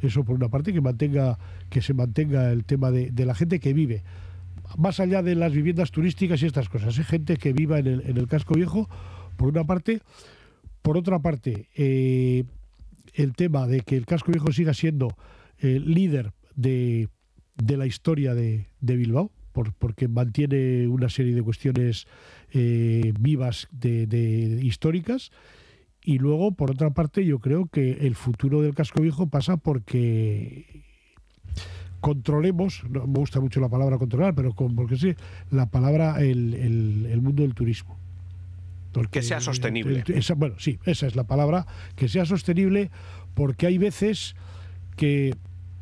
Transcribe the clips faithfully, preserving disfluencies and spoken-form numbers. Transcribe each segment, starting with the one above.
Eso por una parte, que mantenga que se mantenga el tema de, de la gente que vive. Más allá de las viviendas turísticas y estas cosas, hay gente que viva en el, en el casco viejo, por una parte. Por otra parte, eh, el tema de que el casco viejo siga siendo eh, líder de, de la historia de, de Bilbao, por, porque mantiene una serie de cuestiones eh, vivas de, de históricas. Y luego, por otra parte, yo creo que el futuro del casco viejo pasa porque controlemos, no me gusta mucho la palabra controlar, pero con, porque sí, la palabra el, el, el mundo del turismo. Porque, que sea sostenible. El, esa, bueno, sí, esa es la palabra, que sea sostenible, porque hay veces que,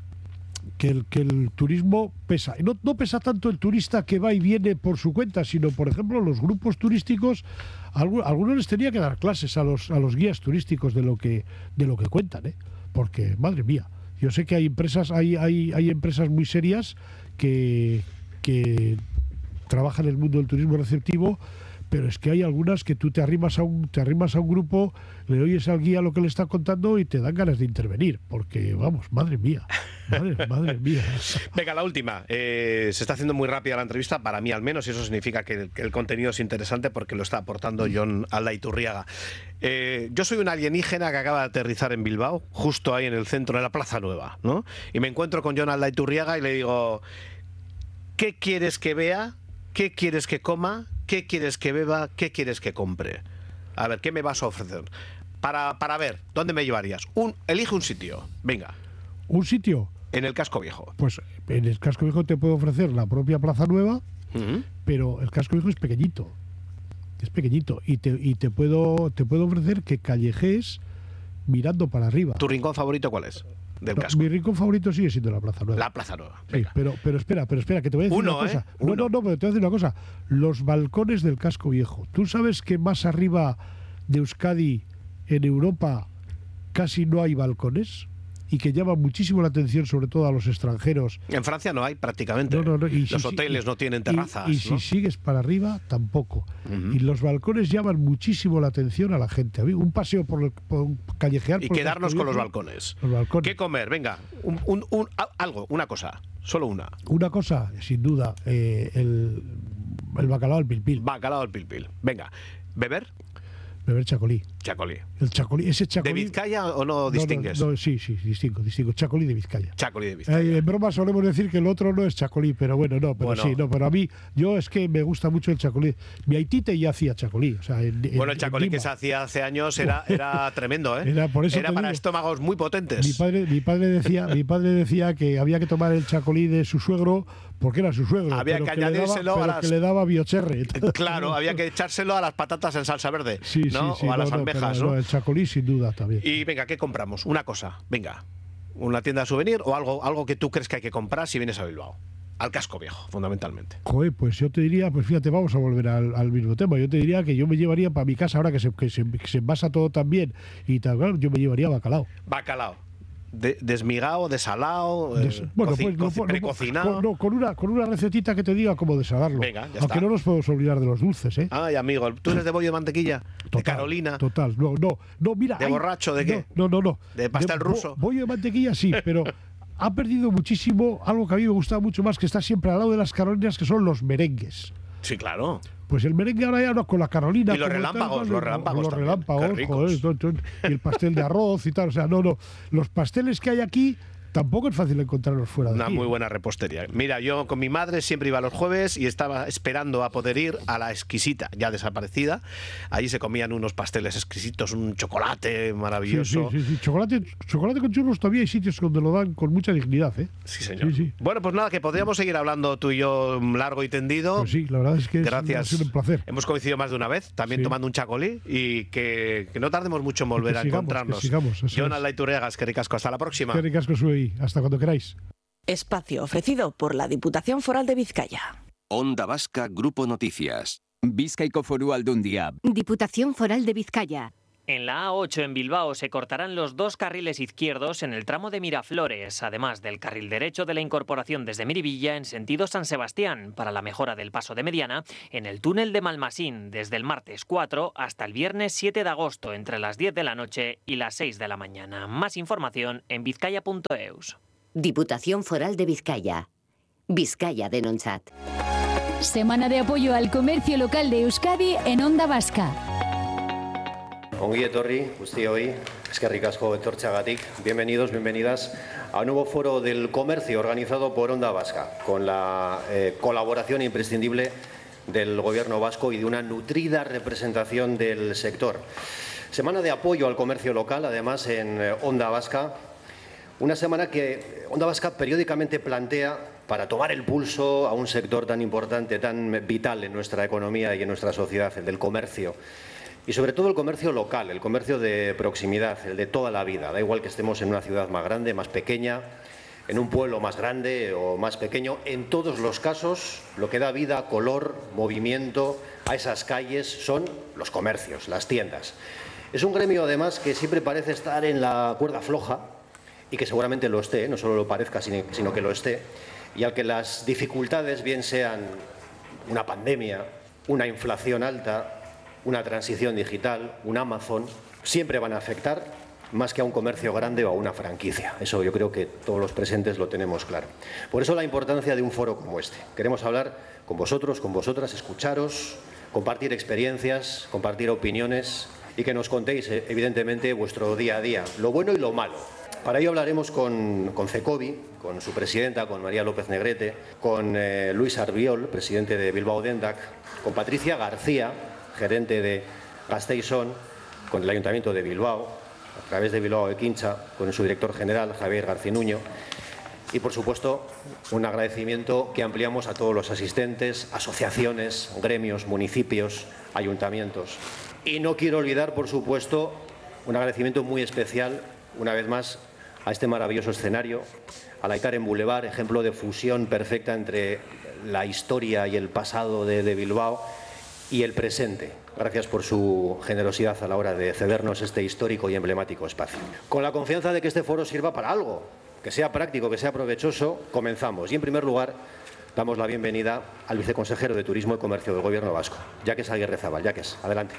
que, el, que el turismo pesa. Y no, no pesa tanto el turista que va y viene por su cuenta, sino, por ejemplo, los grupos turísticos, a algunos, a algunos les tenía que dar clases a los, a los guías turísticos de lo que, de lo que cuentan, ¿eh? Porque, madre mía, yo sé que hay empresas, hay, hay, hay empresas muy serias que, que trabajan en el mundo del turismo receptivo, pero es que hay algunas que tú te arrimas a un te arrimas a un grupo, le oyes al guía lo que le está contando y te dan ganas de intervenir, porque vamos, madre mía, madre, madre mía. Venga, la última. Eh, se está haciendo muy rápida la entrevista, para mí al menos, y eso significa que el, que el contenido es interesante porque lo está aportando Jon Aldaiturriaga. Eh, yo soy un alienígena que acaba de aterrizar en Bilbao, justo ahí en el centro de la Plaza Nueva, ¿no? Y me encuentro con Jon Aldaiturriaga y le digo, ¿qué quieres que vea? ¿Qué quieres que coma? ¿Qué quieres que beba? ¿Qué quieres que compre? A ver, ¿qué me vas a ofrecer? Para, para ver, ¿dónde me llevarías? Un, elige un sitio, venga. ¿Un sitio? En el casco viejo. Pues en el casco viejo te puedo ofrecer la propia Plaza Nueva, uh-huh. pero el casco viejo es pequeñito. Es pequeñito. Y te, y te puedo te puedo ofrecer que callejees mirando para arriba. ¿Tu rincón favorito cuál es? Del no, casco. Mi rincón favorito sigue siendo la Plaza Nueva. La Plaza Nueva. Sí, pero, pero espera, pero espera, que te voy a decir Uno, una cosa. ¿eh? No, no, no, pero te voy a decir una cosa. Los balcones del casco viejo. ¿Tú sabes que más arriba de Euskadi, en Europa, casi no hay balcones? Y que llaman muchísimo la atención, sobre todo a los extranjeros. En Francia no hay prácticamente. No, no, no. Y los si, hoteles y, no tienen terrazas. Y, y ¿no? si sigues para arriba, tampoco. Uh-huh. Y los balcones llaman muchísimo la atención a la gente. Un paseo por, el, por un callejear. Y por quedarnos con los balcones. los balcones. ¿Qué comer? Venga, un, un, un, algo, una cosa. Solo una. Una cosa, sin duda, eh, el, el bacalao al pilpil. Bacalao al pilpil. Venga, ¿beber? Beber chacolí. Chacolí. El chacolí, ese chacolí. ¿De Vizcaya o no distingues? No, no, no, sí, sí, distingo, distingo. Chacolí de Vizcaya. Chacolí de Vizcaya. Eh, en broma solemos decir que el otro no es chacolí, pero bueno, no, pero bueno. sí, no, pero a mí, yo es que me gusta mucho el chacolí. Mi aitite ya hacía chacolí. O sea, en, bueno, en, el chacolí que se hacía hace años era, era tremendo, ¿eh? Era, por eso era para digo, estómagos muy potentes. Mi padre, mi padre decía, mi padre decía que había que tomar el chacolí de su suegro porque era su suegro. Había pero que, que añadírselo daba, a las... que le daba biocherre. Claro, había que echárselo a las patatas en salsa verde, sí, ¿no? sí, sí, o a no, las no, almejas, pero, ¿no? no, el chacolí sin duda también. Y venga, ¿qué compramos? Una cosa, venga. Una tienda de souvenir o algo, algo que tú crees que hay que comprar si vienes a Bilbao. Al casco viejo, fundamentalmente. Joder, pues yo te diría, pues fíjate, vamos a volver al, al mismo tema. Yo te diría que yo me llevaría para mi casa, ahora que se, que se, que se envasa todo tan bien y tal, claro, yo me llevaría bacalao. Bacalao. De, desmigado, desalado, Des, eh, bueno, coci, pues no, coci, no, precocinado. Con, no, con una con una recetita que te diga cómo desalarlo. Venga, ya Aunque está. no nos podemos olvidar de los dulces, ¿eh? Ay, amigo, ¿tú eres de bollo de mantequilla? Total, ¿De Carolina? Total, no, no, no, mira. ¿De hay, borracho? ¿De qué? No, no, no. no. ¿De pastel de, ruso? Bo, bollo de mantequilla sí, pero ha perdido muchísimo algo que a mí me gustaba mucho más, que está siempre al lado de las carolinas, que son los merengues. Sí, claro. Pues el merengue ahora ya no, con la Carolina. Y los relámpagos, tal, los relámpagos Los también. relámpagos, Qué joder, ricos. to, to, y el pastel de arroz y tal. O sea, no, no. Los pasteles que hay aquí tampoco es fácil encontrarlos fuera de Una aquí. muy buena repostería. Mira, yo con mi madre siempre iba los jueves y estaba esperando a poder ir a La Exquisita, ya desaparecida. Allí se comían unos pasteles exquisitos, un chocolate maravilloso. Sí, sí, sí, sí. Chocolate, chocolate con churros todavía hay sitios donde lo dan con mucha dignidad, ¿eh? Sí, señor. Sí, sí. Bueno, pues nada, que podríamos seguir hablando tú y yo largo y tendido. Pues sí, la verdad es que Gracias. ha sido un placer. Hemos coincidido más de una vez, también Sí. tomando un chacolí, y que, que no tardemos mucho en volver que a sigamos, encontrarnos. que sigamos, eso Jon es. Aldaiturriaga, que ricasco. Hasta la próxima. Qué ricasco soy. Hasta cuando queráis. Espacio ofrecido por la Diputación Foral de Vizcaya. Onda Vasca Grupo Noticias. Bizkaiko Foru Aldundia. Diputación Foral de Vizcaya. En la A ocho en Bilbao se cortarán los dos carriles izquierdos en el tramo de Miraflores, además del carril derecho de la incorporación desde Miribilla en sentido San Sebastián, para la mejora del paso de mediana en el túnel de Malmasín, desde el martes cuatro hasta el viernes siete de agosto, entre las diez de la noche y las seis de la mañana. Más información en bizkaia punto eus. Diputación Foral de Vizcaya. Vizcaya denontzat. Semana de apoyo al comercio local de Euskadi en Onda Vasca. Ongi etorri, guztioi, eskerrik asko etortzeagatik. Bienvenidos, bienvenidas a un nuevo foro del comercio organizado por Onda Vasca, con la eh, colaboración imprescindible del Gobierno vasco y de una nutrida representación del sector. Semana de apoyo al comercio local, además, en eh, Onda Vasca. Una semana que Onda Vasca periódicamente plantea para tomar el pulso a un sector tan importante, tan vital en nuestra economía y en nuestra sociedad, el del comercio. Y sobre todo el comercio local, el comercio de proximidad, el de toda la vida. Da igual que estemos en una ciudad más grande, más pequeña, en un pueblo más grande o más pequeño. En todos los casos, lo que da vida, color, movimiento a esas calles son los comercios, las tiendas. Es un gremio, además, que siempre parece estar en la cuerda floja y que seguramente lo esté, no solo lo parezca, sino que lo esté, y al que las dificultades, bien sean una pandemia, una inflación alta, una transición digital, un Amazon, siempre van a afectar más que a un comercio grande o a una franquicia. Eso yo creo que todos los presentes lo tenemos claro. Por eso la importancia de un foro como este. Queremos hablar con vosotros, con vosotras, escucharos, compartir experiencias, compartir opiniones y que nos contéis, evidentemente, vuestro día a día, lo bueno y lo malo. Para ello hablaremos con, con Cecobi, con su presidenta, con María López Negrete, con eh, Luis Arbiol, presidente de Bilbao Dendak, con Patricia García, gerente de Gasteiz-On, con el Ayuntamiento de Bilbao, a través de Bilbao Ekintza, con su director general, Javier Garcinuño, y, por supuesto, un agradecimiento que ampliamos a todos los asistentes, asociaciones, gremios, municipios, ayuntamientos. Y no quiero olvidar, por supuesto, un agradecimiento muy especial, una vez más, a este maravilloso escenario, a la Aitaren Boulevard, ejemplo de fusión perfecta entre la historia y el pasado de, de Bilbao, y el presente. Gracias por su generosidad a la hora de cedernos este histórico y emblemático espacio. Con la confianza de que este foro sirva para algo, que sea práctico, que sea provechoso, comenzamos. Y en primer lugar, damos la bienvenida al viceconsejero de Turismo y Comercio del Gobierno vasco, Jacques Aguirre-Zabal. Jacques, adelante.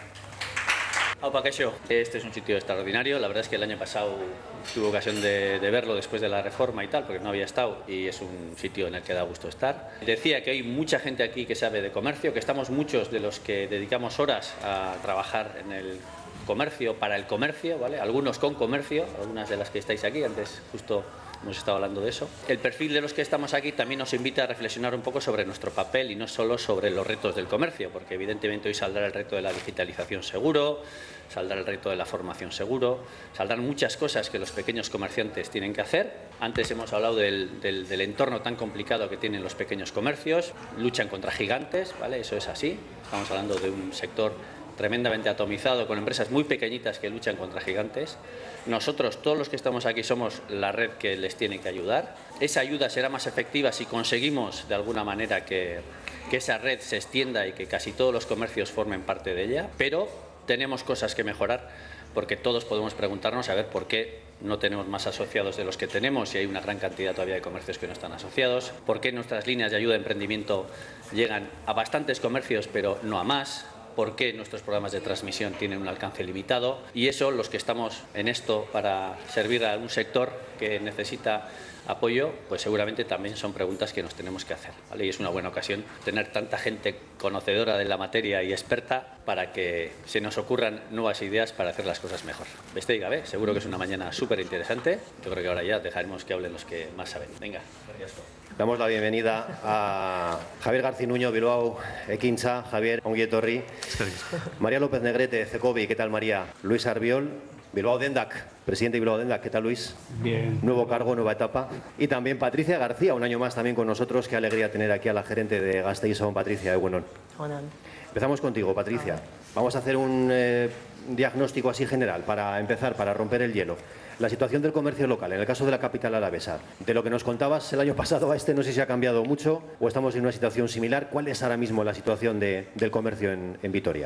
Aupa, Keixo. Este es un sitio extraordinario. La verdad es que el año pasado tuve ocasión de, de verlo después de la reforma y tal, porque no había estado, y es un sitio en el que da gusto estar. Decía que hay mucha gente aquí que sabe de comercio, que estamos muchos de los que dedicamos horas a trabajar en el comercio, para el comercio, ¿vale? Algunos con comercio, algunas de las que estáis aquí, antes justo hemos estado hablando de eso. El perfil de los que estamos aquí también nos invita a reflexionar un poco sobre nuestro papel y no solo sobre los retos del comercio, porque evidentemente hoy saldrá el reto de la digitalización seguro, saldrá el reto de la formación seguro, saldrán muchas cosas que los pequeños comerciantes tienen que hacer. Antes hemos hablado del, del, del entorno tan complicado que tienen los pequeños comercios, luchan contra gigantes, ¿vale? Eso es así. Estamos hablando de un sector tremendamente atomizado, con empresas muy pequeñitas que luchan contra gigantes. Nosotros, todos los que estamos aquí, somos la red que les tiene que ayudar. Esa ayuda será más efectiva si conseguimos, de alguna manera, que, que esa red se extienda y que casi todos los comercios formen parte de ella, pero tenemos cosas que mejorar, porque todos podemos preguntarnos a ver por qué no tenemos más asociados de los que tenemos y hay una gran cantidad todavía de comercios que no están asociados, por qué nuestras líneas de ayuda de emprendimiento llegan a bastantes comercios pero no a más, por qué nuestros programas de transmisión tienen un alcance limitado, y eso, los que estamos en esto para servir a un sector que necesita apoyo, pues seguramente también son preguntas que nos tenemos que hacer, ¿vale? Y es una buena ocasión tener tanta gente conocedora de la materia y experta para que se nos ocurran nuevas ideas para hacer las cosas mejor. Beste gabe, seguro que es una mañana súper interesante. Yo creo que ahora ya dejaremos que hablen los que más saben. Venga, gracias. Damos la bienvenida a Javier Garcinuño, Bilbao Ekintza. Javier, ongi etorri. María López Negrete, Cecobi. ¿Qué tal, María? Luis Arbiol, Bilbao Dendak, presidente de Bilbao Dendak. ¿Qué tal, Luis? Bien. Nuevo cargo, nueva etapa. Y también Patricia García, un año más también con nosotros. Qué alegría tener aquí a la gerente de Gasteiz-On, Patricia Egunon. Hola. Empezamos contigo, Patricia. Vamos a hacer un eh, diagnóstico así general para empezar, para romper el hielo. La situación del comercio local, en el caso de la capital alavesa. De lo que nos contabas el año pasado a este, no sé si ha cambiado mucho o estamos en una situación similar. ¿Cuál es ahora mismo la situación de, del comercio en, en Vitoria?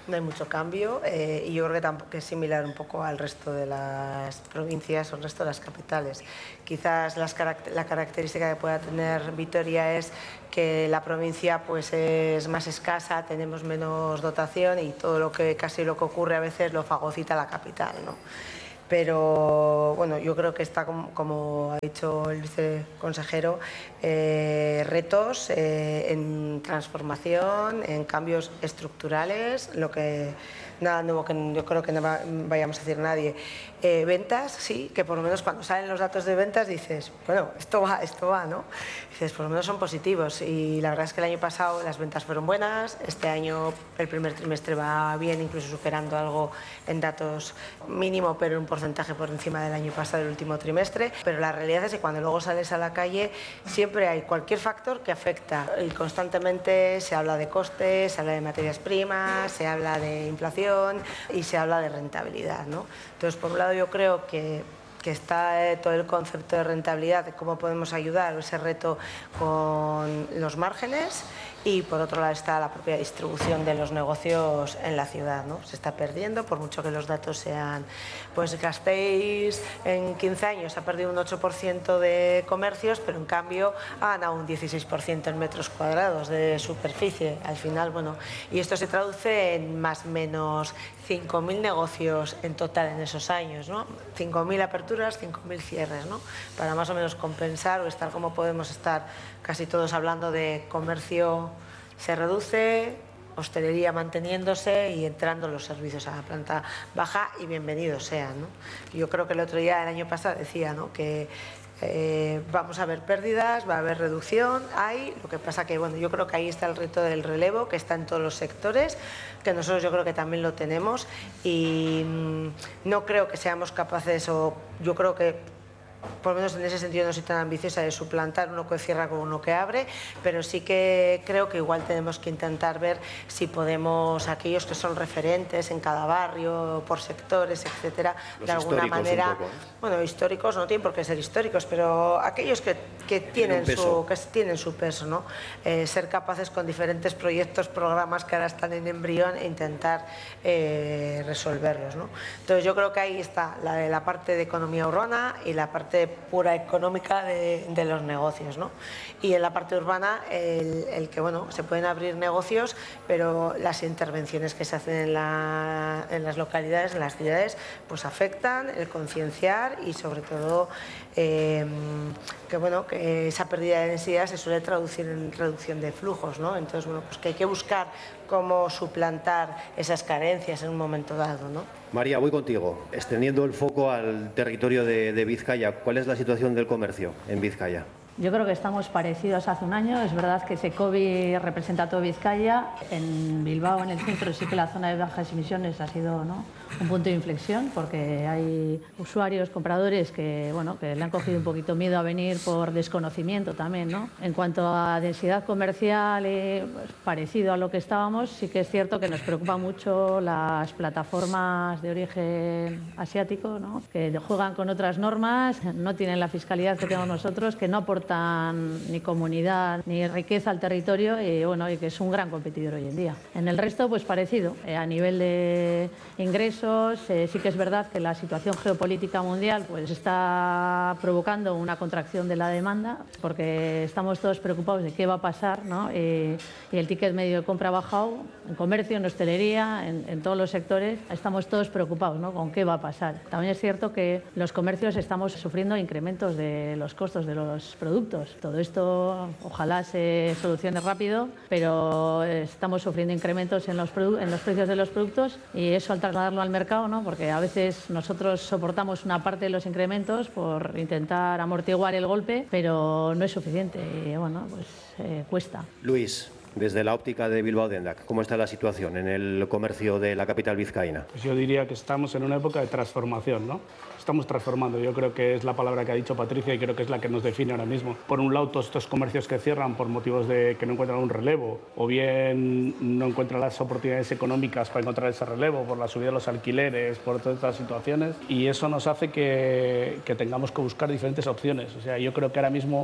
no hay mucho cambio eh, y yo creo que tampoco es similar un poco al resto de las provincias o al resto de las capitales. Quizás las caract- la característica que pueda tener Vitoria es que la provincia pues es más escasa, tenemos menos dotación y todo lo que casi lo que ocurre a veces lo fagocita la capital, ¿no? Pero bueno, yo creo que está, como, como ha dicho el viceconsejero, eh, retos eh, en transformación, en cambios estructurales, lo que nada nuevo que yo creo que no va, vayamos a decir nadie. Eh, ventas, sí, que por lo menos cuando salen los datos de ventas dices, bueno, esto va, esto va, ¿no? Dices, por lo menos son positivos y la verdad es que el año pasado las ventas fueron buenas, este año el primer trimestre va bien, incluso superando algo en datos mínimo, pero un porcentaje por encima del año pasado, el último trimestre, pero la realidad es que cuando luego sales a la calle siempre hay cualquier factor que afecta y constantemente se habla de costes, se habla de materias primas, se habla de inflación y se habla de rentabilidad, ¿no? Entonces, por un lado, yo creo que, que está eh, todo el concepto de rentabilidad, de cómo podemos ayudar a ese reto con los márgenes y por otro lado está la propia distribución de los negocios en la ciudad, ¿no? Se está perdiendo, por mucho que los datos sean, pues Gasteiz en quince años ha perdido un ocho por ciento de comercios, pero en cambio ha ganado un dieciséis por ciento en metros cuadrados de superficie. Al final, bueno, y esto se traduce en más o menos cinco mil negocios en total en esos años, ¿no? cinco mil aperturas, cinco mil cierres, ¿no? Para más o menos compensar o estar como podemos estar casi todos hablando de comercio se reduce, hostelería manteniéndose y entrando los servicios a la planta baja y bienvenidos sean, ¿no? Yo creo que el otro día, el año pasado, decía, ¿no?, que eh, vamos a ver pérdidas, va a haber reducción, hay, lo que pasa que, bueno, yo creo que ahí está el reto del relevo, que está en todos los sectores, que nosotros yo creo que también lo tenemos y mmm, no creo que seamos capaces, o yo creo que por lo menos en ese sentido no soy tan ambiciosa de suplantar uno que cierra con uno que abre, pero sí que creo que igual tenemos que intentar ver si podemos, aquellos que son referentes en cada barrio, por sectores, etcétera, Los de alguna manera, poco, ¿eh? bueno, históricos no tienen por qué ser históricos, pero aquellos que, que, tienen, su, que tienen su peso, ¿no? Eh, ser capaces con diferentes proyectos, programas que ahora están en embrión e intentar eh, resolverlos, ¿no? Entonces yo creo que ahí está la, la parte de economía urbana y la parte pura económica de, de los negocios, ¿no? Y en la parte urbana el, el que, bueno, se pueden abrir negocios, pero las intervenciones que se hacen en, la, en las localidades, en las ciudades, pues afectan, el concienciar y sobre todo eh, que, bueno, que esa pérdida de densidad se suele traducir en reducción de flujos, ¿no? Entonces, bueno, pues que hay que buscar cómo suplantar esas carencias en un momento dado, ¿no? María, voy contigo. Extendiendo el foco al territorio de, de Vizcaya, ¿cuál es la situación del comercio en Vizcaya? Yo creo que estamos parecidos hace un año. Es verdad que Secovi representa todo Vizcaya. En Bilbao, en el centro, sí que la zona de bajas emisiones ha sido, ¿no?, un punto de inflexión, porque hay usuarios, compradores que, bueno, que le han cogido un poquito miedo a venir por desconocimiento también, ¿no? En cuanto a densidad comercial, eh, pues, parecido a lo que estábamos, sí que es cierto que nos preocupa mucho las plataformas de origen asiático, ¿no?, que juegan con otras normas, no tienen la fiscalidad que tenemos nosotros, que no aportan ni comunidad ni riqueza al territorio y, bueno, y que es un gran competidor hoy en día. En el resto, pues parecido. Eh, a nivel de ingresos, Eh, sí que es verdad que la situación geopolítica mundial pues está provocando una contracción de la demanda, porque estamos todos preocupados de qué va a pasar, ¿no? Eh, y el ticket medio de compra ha bajado en comercio, en hostelería, en, en todos los sectores. Estamos todos preocupados, ¿no?, con qué va a pasar. También es cierto que los comercios estamos sufriendo incrementos de los costos de los productos. Todo esto ojalá se solucione rápido, pero estamos sufriendo incrementos en los, en los precios de los productos y eso, al trasladarlo al mercado, ¿no?, porque a veces nosotros soportamos una parte de los incrementos por intentar amortiguar el golpe, pero no es suficiente y, bueno, pues eh, cuesta. Luis, desde la óptica de Bilbao Dendak, ¿cómo está la situación en el comercio de la capital vizcaína? Pues yo diría que estamos en una época de transformación, ¿no? Estamos transformando, yo creo que es la palabra que ha dicho Patricia y creo que es la que nos define ahora mismo. Por un lado, todos estos comercios que cierran por motivos de que no encuentran un relevo o bien no encuentran las oportunidades económicas para encontrar ese relevo por la subida de los alquileres, por todas estas situaciones, y eso nos hace que, que tengamos que buscar diferentes opciones. O sea, yo creo que ahora mismo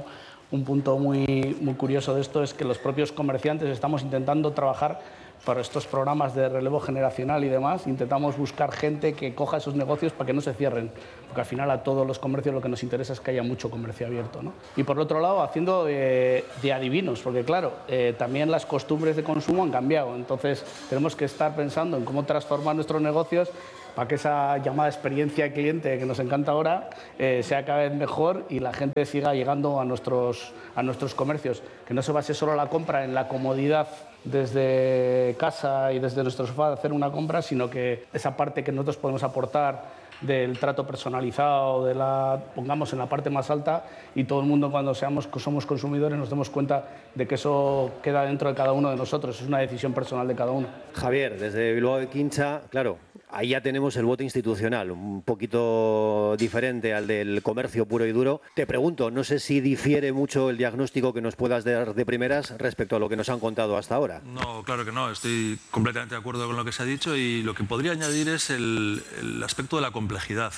un punto muy, muy curioso de esto es que los propios comerciantes estamos intentando trabajar para estos programas de relevo generacional y demás. Intentamos buscar gente que coja esos negocios para que no se cierren, porque al final a todos los comercios lo que nos interesa es que haya mucho comercio abierto, ¿no? Y por otro lado, haciendo eh, de adivinos, porque claro, eh, también las costumbres de consumo han cambiado, entonces tenemos que estar pensando en cómo transformar nuestros negocios para que esa llamada experiencia de cliente que nos encanta ahora eh, sea cada vez mejor y la gente siga llegando a nuestros, a nuestros comercios. Que no se base solo la compra en la comodidad desde casa y desde nuestro sofá de hacer una compra, sino que esa parte que nosotros podemos aportar del trato personalizado, de la pongamos en la parte más alta y todo el mundo cuando seamos, somos consumidores nos demos cuenta de que eso queda dentro de cada uno de nosotros, es una decisión personal de cada uno. Javier, desde Bilbao de Quincha, claro, ahí ya tenemos el voto institucional, un poquito diferente al del comercio puro y duro. Te pregunto, no sé si difiere mucho el diagnóstico que nos puedas dar de primeras respecto a lo que nos han contado hasta ahora. No, claro que no, estoy completamente de acuerdo con lo que se ha dicho y lo que podría añadir es el, el aspecto de la complejidad.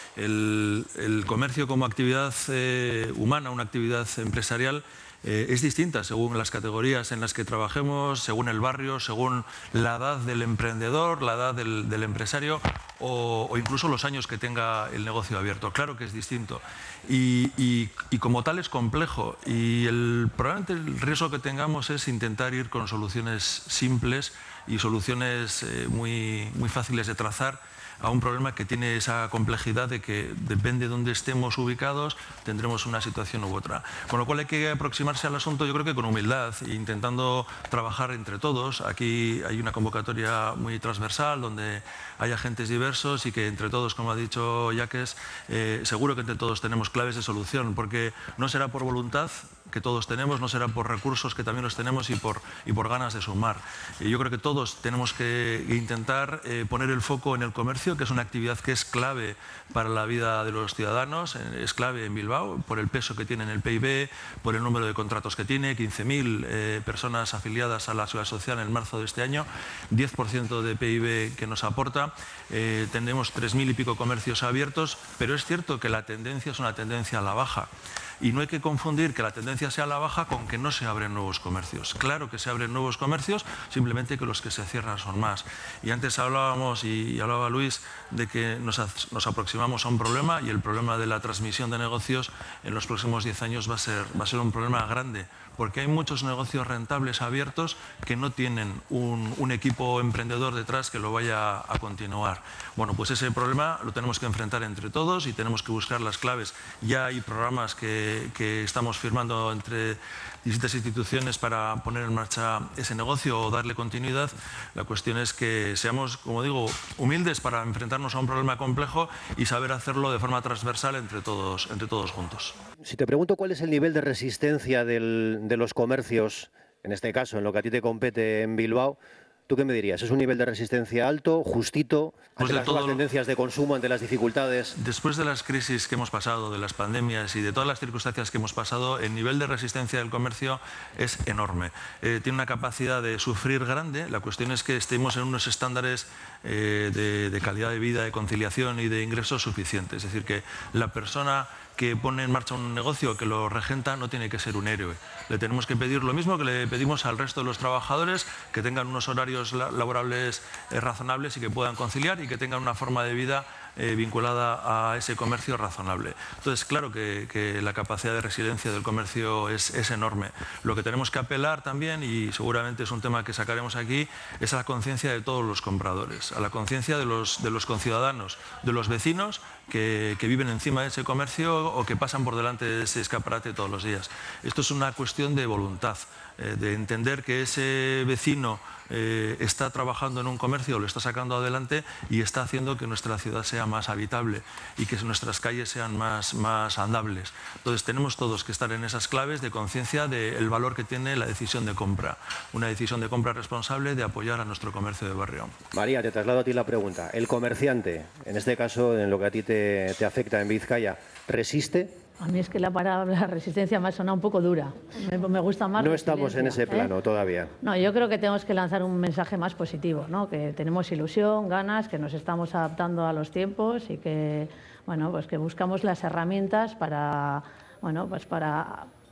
El, el comercio como actividad eh, humana, una actividad empresarial, Eh, es distinta según las categorías en las que trabajemos, según el barrio, según la edad del emprendedor, la edad del, del empresario o, o incluso los años que tenga el negocio abierto. Claro que es distinto y, y, y como tal es complejo y el, probablemente el riesgo que tengamos es intentar ir con soluciones simples y soluciones eh, muy, muy fáciles de trazar a un problema que tiene esa complejidad de que depende de dónde estemos ubicados, tendremos una situación u otra. Con lo cual hay que aproximarse al asunto yo creo que con humildad e intentando trabajar entre todos. Aquí hay una convocatoria muy transversal donde hay agentes diversos y que entre todos, como ha dicho Jacques, eh, seguro que entre todos tenemos claves de solución, porque no será por voluntad que todos tenemos, no será por recursos que también los tenemos y por, y por ganas de sumar. Y yo creo que todos tenemos que intentar eh, poner el foco en el comercio, que es una actividad que es clave para la vida de los ciudadanos, es clave en Bilbao por el peso que tiene en el P I B, por el número de contratos que tiene, quince mil eh, personas afiliadas a la Seguridad Social en marzo de este año, diez por ciento de P I B que nos aporta, eh, tenemos tres mil y pico comercios abiertos, pero es cierto que la tendencia es una tendencia a la baja. Y no hay que confundir que la tendencia sea a la baja con que no se abren nuevos comercios. Claro que se abren nuevos comercios, simplemente que los que se cierran son más. Y antes hablábamos, y hablaba Luis, de que nos, nos aproximamos a un problema y el problema de la transmisión de negocios en los próximos diez años va a ser, va a ser un problema grande, porque hay muchos negocios rentables abiertos que no tienen un, un equipo emprendedor detrás que lo vaya a continuar. Bueno, pues ese problema lo tenemos que enfrentar entre todos y tenemos que buscar las claves. Ya hay programas que, que estamos firmando entre distintas instituciones para poner en marcha ese negocio o darle continuidad. La cuestión es que seamos, como digo, humildes para enfrentarnos a un problema complejo y saber hacerlo de forma transversal entre todos, entre todos juntos. Si te pregunto cuál es el nivel de resistencia del, de los comercios, en este caso, en lo que a ti te compete en Bilbao, ¿tú qué me dirías? ¿Es un nivel de resistencia alto, justito, ante las nuevas tendencias de consumo, ante las dificultades? Después de las crisis que hemos pasado, de las pandemias y de todas las circunstancias que hemos pasado, el nivel de resistencia del comercio es enorme. Eh, tiene una capacidad de sufrir grande. La cuestión es que estemos en unos estándares eh, de, de calidad de vida, de conciliación y de ingresos suficientes. Es decir, que la persona que pone en marcha un negocio, que lo regenta, no tiene que ser un héroe. Le tenemos que pedir lo mismo que le pedimos al resto de los trabajadores, que tengan unos horarios laborables eh, razonables y que puedan conciliar y que tengan una forma de vida eh, vinculada a ese comercio razonable. Entonces, claro que, que la capacidad de resiliencia del comercio es, es enorme. Lo que tenemos que apelar también, y seguramente es un tema que sacaremos aquí, es a la conciencia de todos los compradores, a la conciencia de los, de los conciudadanos, de los vecinos que, que viven encima de ese comercio o que pasan por delante de ese escaparate todos los días. Esto es una cuestión de voluntad, eh, de entender que ese vecino eh, está trabajando en un comercio, lo está sacando adelante y está haciendo que nuestra ciudad sea más habitable y que nuestras calles sean más, más andables. Entonces tenemos todos que estar en esas claves de conciencia del valor que tiene la decisión de compra, una decisión de compra responsable de apoyar a nuestro comercio de barrio. María, te traslado a ti la pregunta. El comerciante, en este caso, en lo que a ti te, te afecta en Vizcaya, ¿resiste? A mí es que la palabra resistencia me ha sonado un poco dura. Me, me gusta más. No estamos en ese plano ¿eh? todavía. No, yo creo que tenemos que lanzar un mensaje más positivo, ¿no? Que tenemos ilusión, ganas, que nos estamos adaptando a los tiempos y que, bueno, pues que buscamos las herramientas para, bueno, pues para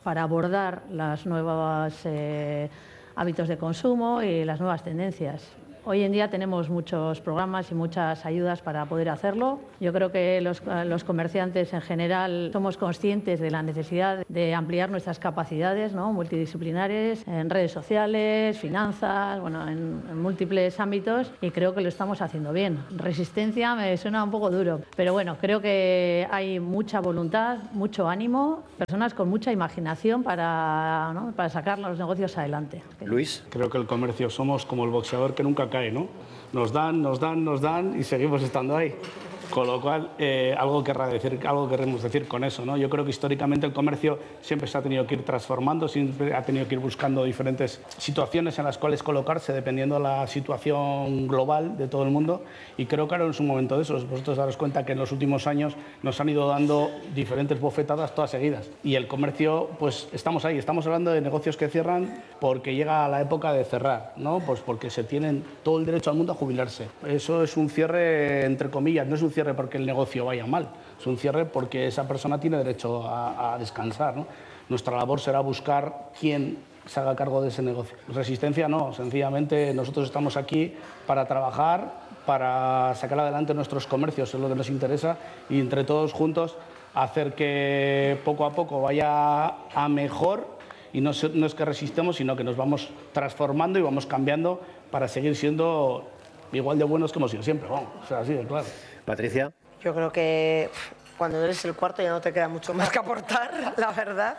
para abordar los nuevos eh, hábitos de consumo y las nuevas tendencias. Hoy en día tenemos muchos programas y muchas ayudas para poder hacerlo. Yo creo que los, los comerciantes en general somos conscientes de la necesidad de ampliar nuestras capacidades, ¿no?, multidisciplinares, en redes sociales, finanzas, bueno, en, en múltiples ámbitos, y creo que lo estamos haciendo bien. Resistencia me suena un poco duro, pero bueno, creo que hay mucha voluntad, mucho ánimo, personas con mucha imaginación para, ¿no?, para sacar los negocios adelante. Luis. Creo que el comercio somos como el boxeador que nunca cae, ¿no? Nos dan, nos dan, nos dan y seguimos estando ahí. Con lo cual, eh, algo, querrá decir, algo queremos decir con eso, ¿no? Yo creo que históricamente el comercio siempre se ha tenido que ir transformando, siempre ha tenido que ir buscando diferentes situaciones en las cuales colocarse dependiendo de la situación global de todo el mundo, y creo que ahora es un momento de eso. Vosotros daros cuenta que en los últimos años nos han ido dando diferentes bofetadas todas seguidas, y el comercio, pues estamos ahí, estamos hablando de negocios que cierran porque llega la época de cerrar, ¿no? Pues porque se tienen todo el derecho al mundo a jubilarse. Eso es un cierre entre comillas, no es un cierre porque el negocio vaya mal, es un cierre porque esa persona tiene derecho a, a descansar, ¿no? Nuestra labor será buscar quién se haga cargo de ese negocio. Resistencia no, sencillamente nosotros estamos aquí para trabajar, para sacar adelante nuestros comercios, es lo que nos interesa, y entre todos juntos hacer que poco a poco vaya a mejor, y no, no es que resistemos, sino que nos vamos transformando y vamos cambiando para seguir siendo igual de buenos que hemos sido siempre, vamos, o sea, así de claro. Patricia. Yo creo que cuando eres el cuarto ya no te queda mucho más que aportar, la verdad,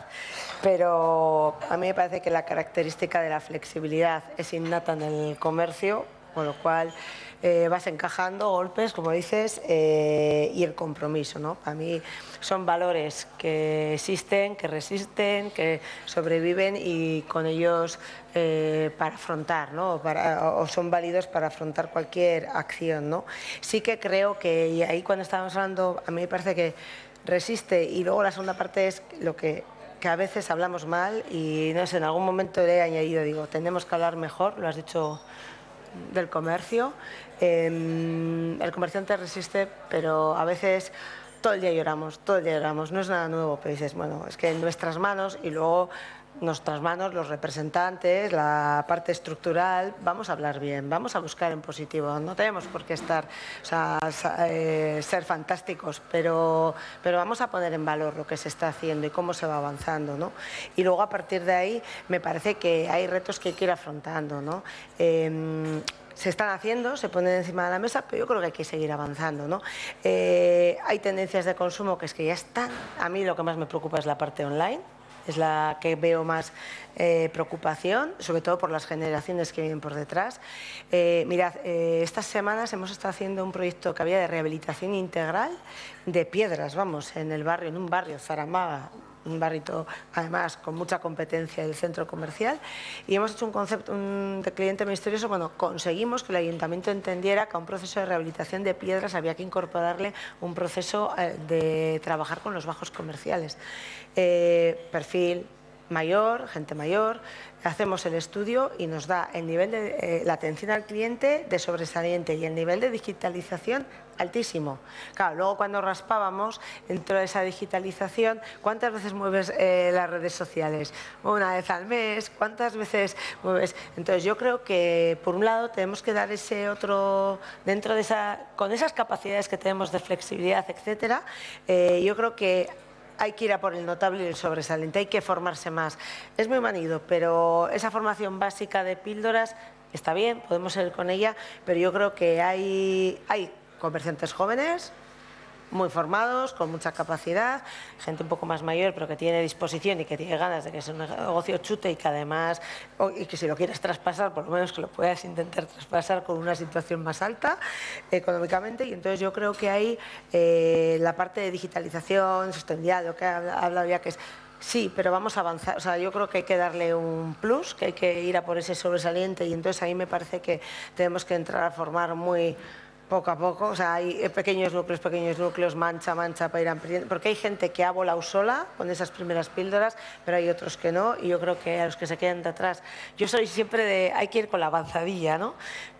pero a mí me parece que la característica de la flexibilidad es innata en el comercio, con lo cual eh, vas encajando golpes, como dices, eh, y el compromiso, ¿no? Para mí son valores que existen, que resisten, que sobreviven, y con ellos eh, para afrontar, ¿no? Para, o son válidos para afrontar cualquier acción, ¿no? Sí que creo que, y ahí cuando estábamos hablando, a mí me parece que resiste, y luego la segunda parte es lo que que a veces hablamos mal, y no sé, en algún momento le he añadido, digo, tenemos que hablar mejor, lo has dicho, del comercio. Eh, el comerciante resiste, pero a veces todo el día lloramos, todo el día lloramos, no es nada nuevo, pero dices, bueno, es que en nuestras manos, y luego nuestras manos, los representantes, la parte estructural, vamos a hablar bien, vamos a buscar en positivo, no tenemos por qué estar, o sea, eh, ser fantásticos, pero, pero vamos a poner en valor lo que se está haciendo y cómo se va avanzando, ¿no? Y luego a partir de ahí me parece que hay retos que hay que ir afrontando, ¿no? Eh, se están haciendo, se ponen encima de la mesa, pero yo creo que hay que seguir avanzando, ¿no? Eh, hay tendencias de consumo que es que ya están. A mí lo que más me preocupa es la parte online, es la que veo más eh, preocupación, sobre todo por las generaciones que vienen por detrás. Eh, mirad, eh, estas semanas hemos estado haciendo un proyecto que había de rehabilitación integral de piedras, vamos, en el barrio, en un barrio, Zaramaga, un barrito además con mucha competencia del centro comercial, y hemos hecho un concepto un, de cliente misterioso. Bueno, conseguimos que el ayuntamiento entendiera que a un proceso de rehabilitación de piedras había que incorporarle un proceso eh, de trabajar con los bajos comerciales. Eh, perfil mayor, gente mayor, hacemos el estudio y nos da el nivel de eh, la atención al cliente de sobresaliente y el nivel de digitalización altísimo. Claro, luego cuando raspábamos dentro de esa digitalización, ¿cuántas veces mueves eh, las redes sociales? Una vez al mes, ¿cuántas veces mueves? Entonces yo creo que por un lado tenemos que dar ese otro, dentro de esa, con esas capacidades que tenemos de flexibilidad, etcétera, eh, yo creo que hay que ir a por el notable y el sobresaliente, hay que formarse más. Es muy manido, pero esa formación básica de píldoras está bien, podemos ir con ella, pero yo creo que hay, hay comerciantes jóvenes, muy formados, con mucha capacidad, gente un poco más mayor, pero que tiene disposición y que tiene ganas de que sea un negocio chute, y que además, y que si lo quieres traspasar, por lo menos que lo puedas intentar traspasar con una situación más alta económicamente. Y entonces yo creo que hay eh, la parte de digitalización, sostenibilidad, lo que ha hablado ya, que es sí, pero vamos a avanzar. O sea, yo creo que hay que darle un plus, que hay que ir a por ese sobresaliente, y entonces ahí me parece que tenemos que entrar a formar muy poco a poco. O sea, hay pequeños núcleos, pequeños núcleos, mancha, mancha, para ir ampliando, porque hay gente que ha volado sola con esas primeras píldoras, pero hay otros que no, y yo creo que a los que se quedan de atrás, yo soy siempre de, hay que ir con la avanzadilla, ¿no?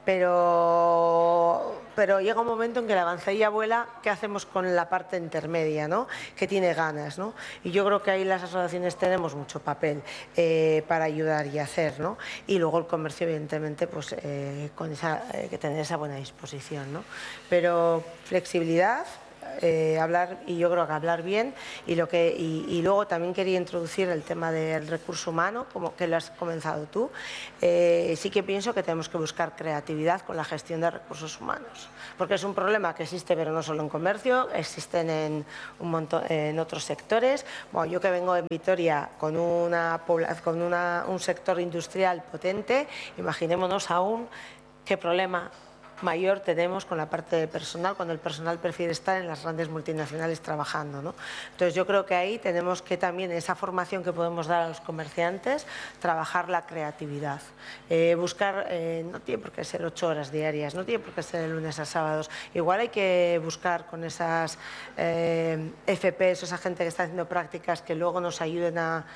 pero, pero llega un momento en que la avanzadilla vuela, ¿qué hacemos con la parte intermedia, ¿no? Que tiene ganas, ¿no? Y yo creo que ahí las asociaciones tenemos mucho papel eh, para ayudar y hacer, ¿no? Y luego el comercio, evidentemente, pues eh, con esa, eh, que tener esa buena disposición, ¿no? Pero flexibilidad. Eh, hablar, y yo creo que hablar bien, y, lo que, y, y luego también quería introducir el tema del recurso humano, como que lo has comenzado tú. Eh, sí que pienso que tenemos que buscar creatividad con la gestión de recursos humanos, porque es un problema que existe, pero no solo en comercio, existen en, un montón, en otros sectores. Bueno, yo que vengo en Vitoria con, una, con una, un sector industrial potente, imaginémonos aún qué problema mayor tenemos con la parte de personal, cuando el personal prefiere estar en las grandes multinacionales trabajando, ¿no? Entonces yo creo que ahí tenemos que también, en esa formación que podemos dar a los comerciantes, trabajar la creatividad, eh, buscar, eh, no tiene por qué ser ocho horas diarias, no tiene por qué ser de lunes a sábados, igual hay que buscar con esas eh, F Ps, esa gente que está haciendo prácticas que luego nos ayuden a,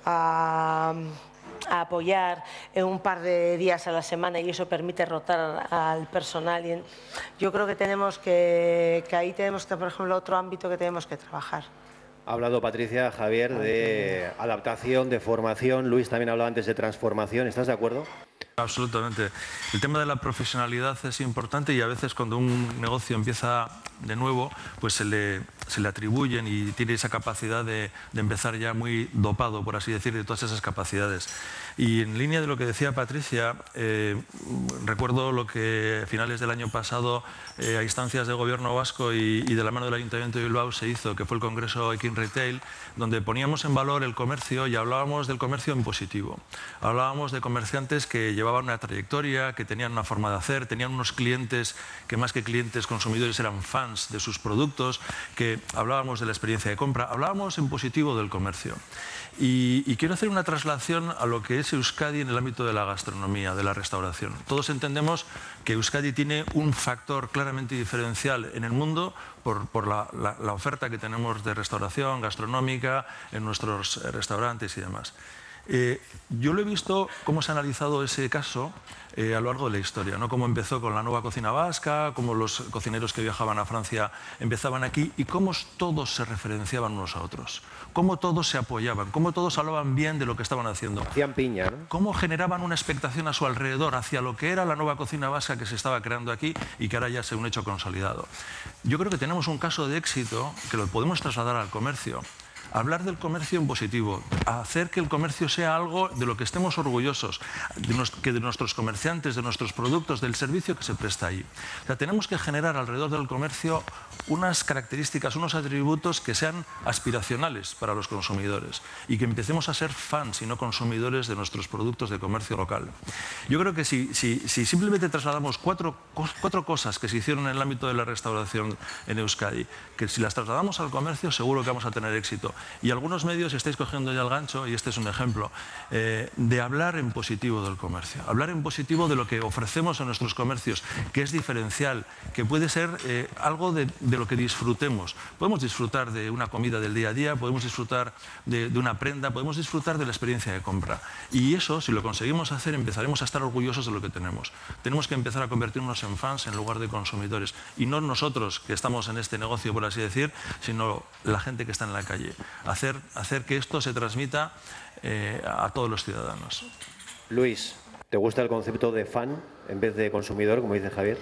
a a apoyar en un par de días a la semana, y eso permite rotar al personal. Y yo creo que tenemos que, que ahí tenemos, que, por ejemplo, otro ámbito que tenemos que trabajar. Ha hablado Patricia, Javier, de adaptación, de formación. Luis también hablaba antes de transformación. ¿Estás de acuerdo? Absolutamente. El tema de la profesionalidad es importante, y a veces cuando un negocio empieza de nuevo, pues se le, se le atribuyen y tiene esa capacidad de, de empezar ya muy dopado, por así decir, de todas esas capacidades. Y en línea de lo que decía Patricia, eh, recuerdo lo que a finales del año pasado, eh, a instancias del Gobierno vasco y, y de la mano del Ayuntamiento de Bilbao, se hizo, que fue el Congreso Ekin Retail, donde poníamos en valor el comercio y hablábamos del comercio en positivo. Hablábamos de comerciantes que llevaban una trayectoria, que tenían una forma de hacer, tenían unos clientes que más que clientes consumidores eran fans de sus productos, que hablábamos de la experiencia de compra, hablábamos en positivo del comercio. Y, y quiero hacer una traslación a lo que es Euskadi en el ámbito de la gastronomía, de la restauración. Todos entendemos que Euskadi tiene un factor claramente diferencial en el mundo por, por la, la, la oferta que tenemos de restauración gastronómica en nuestros restaurantes y demás. Eh, yo lo he visto cómo se ha analizado ese caso eh, a lo largo de la historia, ¿no? Cómo empezó con la nueva cocina vasca, cómo los cocineros que viajaban a Francia empezaban aquí y cómo todos se referenciaban unos a otros, cómo todos se apoyaban, cómo todos hablaban bien de lo que estaban haciendo. Hacían piña, ¿no? Cómo generaban una expectación a su alrededor hacia lo que era la nueva cocina vasca que se estaba creando aquí y que ahora ya es un hecho consolidado. Yo creo que tenemos un caso de éxito que lo podemos trasladar al comercio. Hablar del comercio en positivo, hacer que el comercio sea algo de lo que estemos orgullosos, de nos, que de nuestros comerciantes, de nuestros productos, del servicio que se presta ahí. O sea, tenemos que generar alrededor del comercio unas características, unos atributos que sean aspiracionales para los consumidores y que empecemos a ser fans y no consumidores de nuestros productos de comercio local. Yo creo que si, si, si simplemente trasladamos cuatro, cuatro cosas que se hicieron en el ámbito de la restauración en Euskadi, que si las trasladamos al comercio seguro que vamos a tener éxito. Y algunos medios estáis cogiendo ya el gancho, y este es un ejemplo, eh, de hablar en positivo del comercio, hablar en positivo de lo que ofrecemos a nuestros comercios, que es diferencial, que puede ser eh, algo de, de lo que disfrutemos. Podemos disfrutar de una comida del día a día, podemos disfrutar de, de una prenda, podemos disfrutar de la experiencia de compra. Y eso, si lo conseguimos hacer, empezaremos a estar orgullosos de lo que tenemos. Tenemos que empezar a convertirnos en fans en lugar de consumidores. Y no nosotros, que estamos en este negocio, por así decir, sino la gente que está en la calle. Hacer, hacer que esto se transmita eh, a todos los ciudadanos. Luis, ¿te gusta el concepto de fan en vez de consumidor, como dice Javier?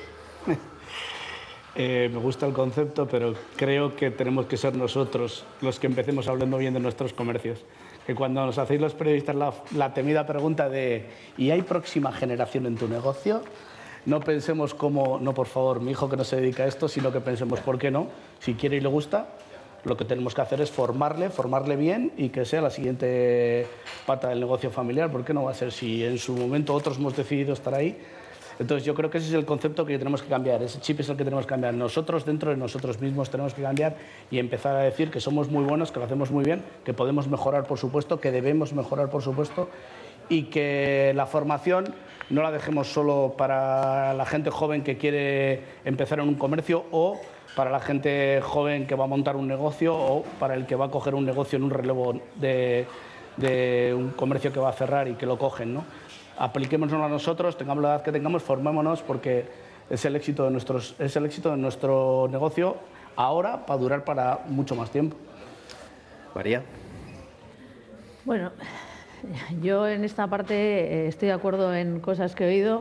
Eh, me gusta el concepto, pero creo que tenemos que ser nosotros los que empecemos hablando bien de nuestros comercios. Que cuando nos hacéis los periodistas la, la temida pregunta de ¿y hay próxima generación en tu negocio? No pensemos como, no, por favor, mi hijo que no se dedica a esto, sino que pensemos, ¿por qué no? Si quiere y le gusta, lo que tenemos que hacer es formarle, formarle bien y que sea la siguiente pata del negocio familiar. ¿Por qué no va a ser si en su momento otros hemos decidido estar ahí? Entonces yo creo que ese es el concepto que tenemos que cambiar, ese chip es el que tenemos que cambiar. Nosotros dentro de nosotros mismos tenemos que cambiar y empezar a decir que somos muy buenos, que lo hacemos muy bien, que podemos mejorar por supuesto, que debemos mejorar por supuesto y que la formación no la dejemos solo para la gente joven que quiere empezar en un comercio o para la gente joven que va a montar un negocio o para el que va a coger un negocio en un relevo de, de un comercio que va a cerrar y que lo cogen, ¿no? apliquémonos a nosotros, tengamos la edad que tengamos, formémonos, porque es el éxito de, nuestros, es el éxito de nuestro negocio ahora para durar para mucho más tiempo. María. Bueno, yo en esta parte eh, estoy de acuerdo en cosas que he oído.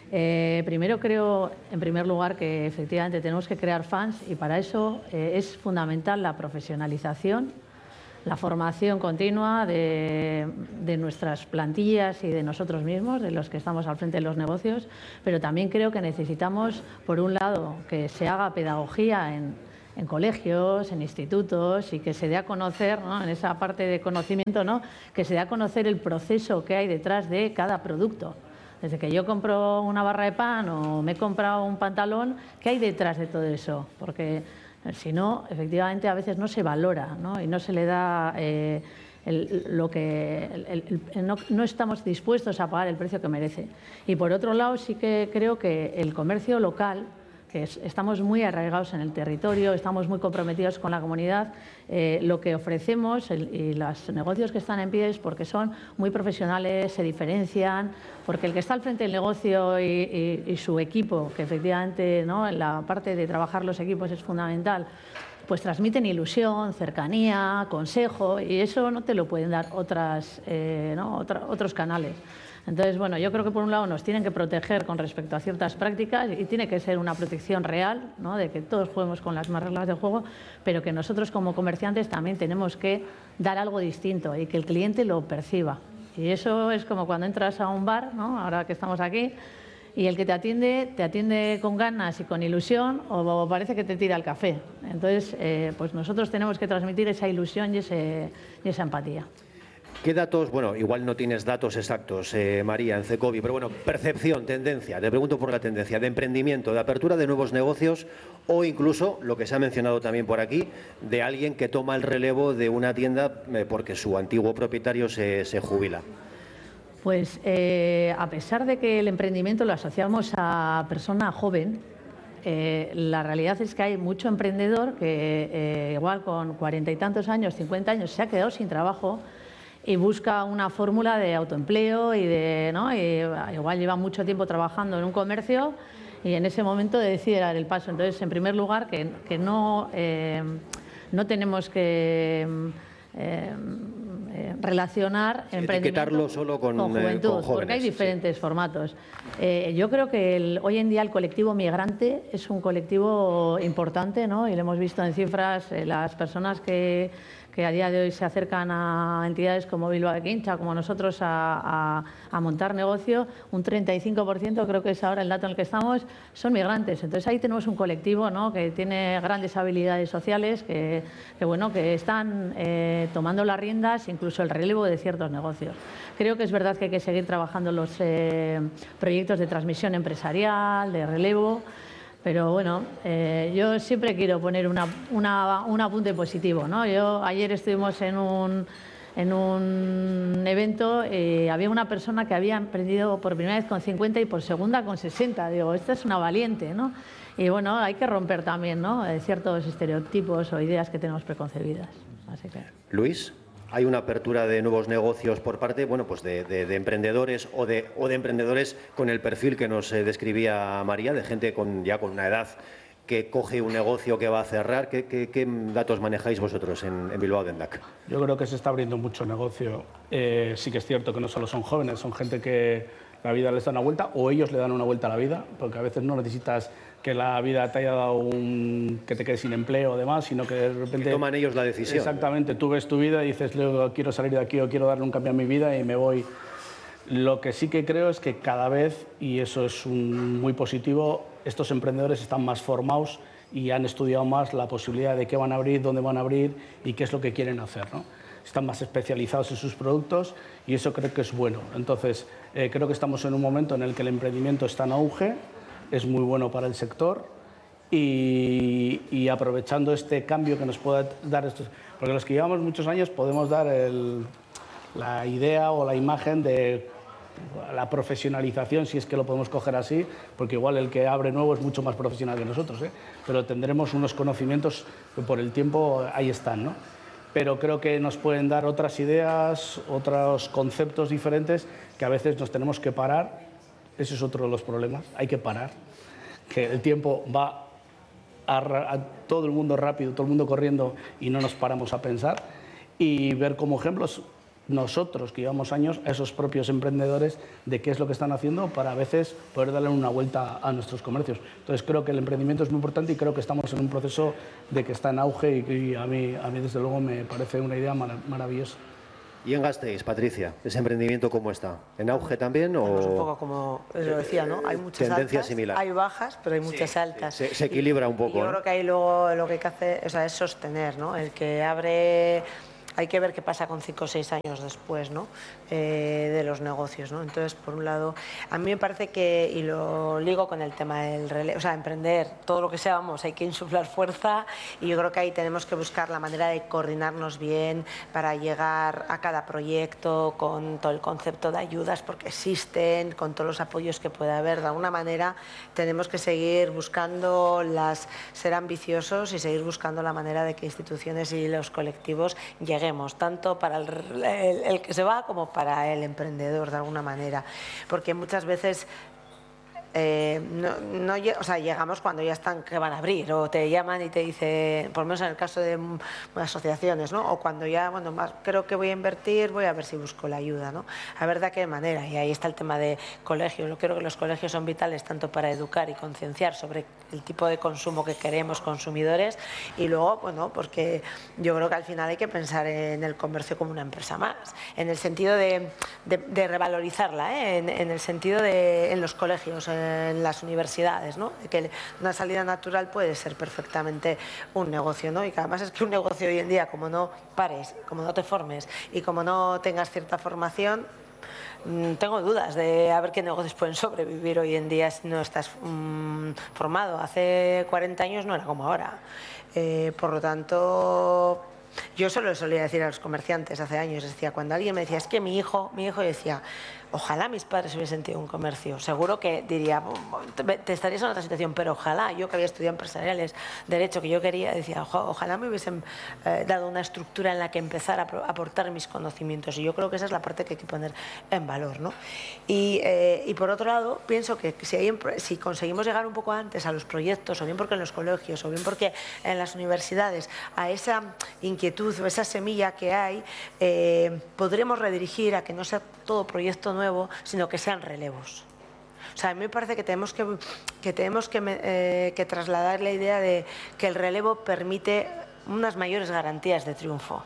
Eh, primero creo, en primer lugar, que efectivamente tenemos que crear fans y para eso eh, es fundamental la profesionalización, la formación continua de, de nuestras plantillas y de nosotros mismos, de los que estamos al frente de los negocios, pero también creo que necesitamos, por un lado, que se haga pedagogía en, en colegios, en institutos y que se dé a conocer, ¿no?, en esa parte de conocimiento, ¿no?, que se dé a conocer el proceso que hay detrás de cada producto. Desde que yo compro una barra de pan o me he comprado un pantalón, ¿qué hay detrás de todo eso? Porque si no, efectivamente, a veces no se valora, ¿no?, y no se le da eh, el, lo que... El, el, no, no estamos dispuestos a pagar el precio que merece. Y por otro lado, sí que creo que el comercio local, que es, estamos muy arraigados en el territorio, estamos muy comprometidos con la comunidad, eh, lo que ofrecemos el, y los negocios que están en pie es porque son muy profesionales, se diferencian, porque el que está al frente del negocio y, y, y su equipo, que efectivamente, ¿no?, en la parte de trabajar los equipos es fundamental, pues transmiten ilusión, cercanía, consejo, y eso no te lo pueden dar otras, eh, ¿no?, Otra, otros canales. Entonces, bueno, yo creo que por un lado nos tienen que proteger con respecto a ciertas prácticas y tiene que ser una protección real, ¿no?, de que todos juguemos con las mismas reglas de juego, pero que nosotros como comerciantes también tenemos que dar algo distinto y que el cliente lo perciba. Y eso es como cuando entras a un bar, ¿no?, ahora que estamos aquí, y el que te atiende, te atiende con ganas y con ilusión o parece que te tira el café. Entonces, eh, pues nosotros tenemos que transmitir esa ilusión y, ese, y esa empatía. ¿Qué datos? Bueno, igual no tienes datos exactos, eh, María, en Cecovi, pero bueno, percepción, tendencia, te pregunto por la tendencia de emprendimiento, de apertura de nuevos negocios o incluso, lo que se ha mencionado también por aquí, de alguien que toma el relevo de una tienda eh, porque su antiguo propietario se, se jubila. Pues eh, a pesar de que el emprendimiento lo asociamos a persona joven, eh, la realidad es que hay mucho emprendedor que eh, igual con cuarenta y tantos años, cincuenta años, se ha quedado sin trabajo y busca una fórmula de autoempleo y de, ¿no?, y igual lleva mucho tiempo trabajando en un comercio y en ese momento decide dar el paso. Entonces, en primer lugar, que, que no, eh, no tenemos que eh, eh, relacionar sí, emprendimiento etiquetarlo solo con, con juventud, eh, con jóvenes, porque hay diferentes sí. formatos. Eh, yo creo que el, hoy en día el colectivo migrante es un colectivo importante, ¿no?, y lo hemos visto en cifras, eh, las personas que que a día de hoy se acercan a entidades como Bilbao de Quincha, como nosotros, a, a, a montar negocio, un treinta y cinco por ciento, creo que es ahora el dato en el que estamos, son migrantes. Entonces ahí tenemos un colectivo, ¿no?, que tiene grandes habilidades sociales, que, que, bueno, que están eh, tomando las riendas, incluso el relevo de ciertos negocios. Creo que es verdad que hay que seguir trabajando los eh, proyectos de transmisión empresarial, de relevo. Pero bueno, eh, yo siempre quiero poner una, una, un apunte positivo, ¿no? Yo ayer estuvimos en un, en un evento y había una persona que había emprendido por primera vez con cincuenta y por segunda con sesenta. Digo, esta es una valiente, ¿no? Y bueno, hay que romper también, ¿no?, ciertos estereotipos o ideas que tenemos preconcebidas. Así que... Luis. Hay una apertura de nuevos negocios por parte, bueno, pues de, de, de emprendedores o de, o de emprendedores con el perfil que nos eh, describía María, de gente con, ya con una edad que coge un negocio que va a cerrar. ¿Qué, qué, qué datos manejáis vosotros en, en Bilbao Dendak? Yo creo que se está abriendo mucho negocio. Eh, sí que es cierto que no solo son jóvenes, son gente que la vida les da una vuelta o ellos le dan una vuelta a la vida, porque a veces no necesitas que la vida te haya dado un... que te quedes sin empleo o demás, sino que de repente... Que toman ellos la decisión. Exactamente, tú ves tu vida y dices, luego quiero salir de aquí o quiero darle un cambio a mi vida y me voy. Lo que sí que creo es que cada vez, y eso es un, muy positivo, estos emprendedores están más formados y han estudiado más la posibilidad de qué van a abrir, dónde van a abrir y qué es lo que quieren hacer, ¿no? Están más especializados en sus productos y eso creo que es bueno. Entonces, eh, creo que estamos en un momento en el que el emprendimiento está en auge, es muy bueno para el sector y, y aprovechando este cambio que nos pueda dar estos... Porque los que llevamos muchos años podemos dar el, la idea o la imagen de la profesionalización, si es que lo podemos coger así, porque igual el que abre nuevo es mucho más profesional que nosotros, ¿eh? Pero tendremos unos conocimientos que por el tiempo ahí están, ¿no? pero creo que nos pueden dar otras ideas, otros conceptos diferentes que a veces nos tenemos que parar. Ese es otro de los problemas, hay que parar, que el tiempo va a, a todo el mundo rápido, todo el mundo corriendo y no nos paramos a pensar y ver como ejemplos nosotros que llevamos años a esos propios emprendedores de qué es lo que están haciendo para a veces poder darle una vuelta a nuestros comercios. Entonces creo que el emprendimiento es muy importante y creo que estamos en un proceso de que está en auge y, y a, mí, a mí desde luego me parece una idea mar maravillosa. ¿Y en Gasteiz, Patricia, ese emprendimiento cómo está? ¿En auge también o...? Pues un poco como lo decía, ¿no? Hay muchas tendencia altas, similar. hay bajas, pero hay muchas sí, altas. Se, se equilibra un poco. Y yo ¿eh? creo que ahí luego lo que hay que hacer, o sea, es sostener, ¿no? El que abre... Hay que ver qué pasa con cinco o seis años después, ¿no? eh, de los negocios, ¿no? Entonces, por un lado, a mí me parece que, y lo ligo con el tema del relevo, o sea, emprender, todo lo que sea, vamos, hay que insuflar fuerza y yo creo que ahí tenemos que buscar la manera de coordinarnos bien para llegar a cada proyecto con todo el concepto de ayudas, porque existen, con todos los apoyos que pueda haber. De alguna manera, tenemos que seguir buscando las, ser ambiciosos y seguir buscando la manera de que instituciones y los colectivos lleguen tanto para el, el, el que se va como para el emprendedor de alguna manera, porque muchas veces Eh, no, no, o sea, llegamos cuando ya están que van a abrir o te llaman y te dicen, por lo menos en el caso de asociaciones, ¿no? O cuando ya, bueno, más, creo que voy a invertir, voy a ver si busco la ayuda, ¿no? A ver de qué manera, y ahí está el tema de colegios. Yo creo que los colegios son vitales tanto para educar y concienciar sobre el tipo de consumo que queremos consumidores y luego, bueno, porque yo creo que al final hay que pensar en el comercio como una empresa más, en el sentido de, de, de revalorizarla, ¿eh? en, en el sentido de en los colegios, en las universidades, ¿no? Que una salida natural puede ser perfectamente un negocio, ¿no? Y que además es que un negocio hoy en día, como no pares, como no te formes y como no tengas cierta formación, tengo dudas de a ver qué negocios pueden sobrevivir hoy en día si no estás mmm, formado. Hace cuarenta años no era como ahora. Eh, por lo tanto, yo solo solía decir a los comerciantes hace años, decía, cuando alguien me decía, es que mi hijo, mi hijo, yo decía, ojalá mis padres hubiesen tenido un comercio. Seguro que diría, te estarías en otra situación, pero ojalá, yo que había estudiado empresariales, derecho, que yo quería, decía, ojalá me hubiesen eh, dado una estructura en la que empezar a aportar mis conocimientos. Y yo creo que esa es la parte que hay que poner en valor, ¿no? Y, eh, y por otro lado, pienso que si, hay, si conseguimos llegar un poco antes a los proyectos, o bien porque en los colegios, o bien porque en las universidades, a esa inquietud o esa semilla que hay, eh, podremos redirigir a que no sea todo proyecto nuevo, sino que sean relevos. O sea, a mí me parece que tenemos que, que, tenemos que, eh, que trasladar la idea de que el relevo permite unas mayores garantías de triunfo.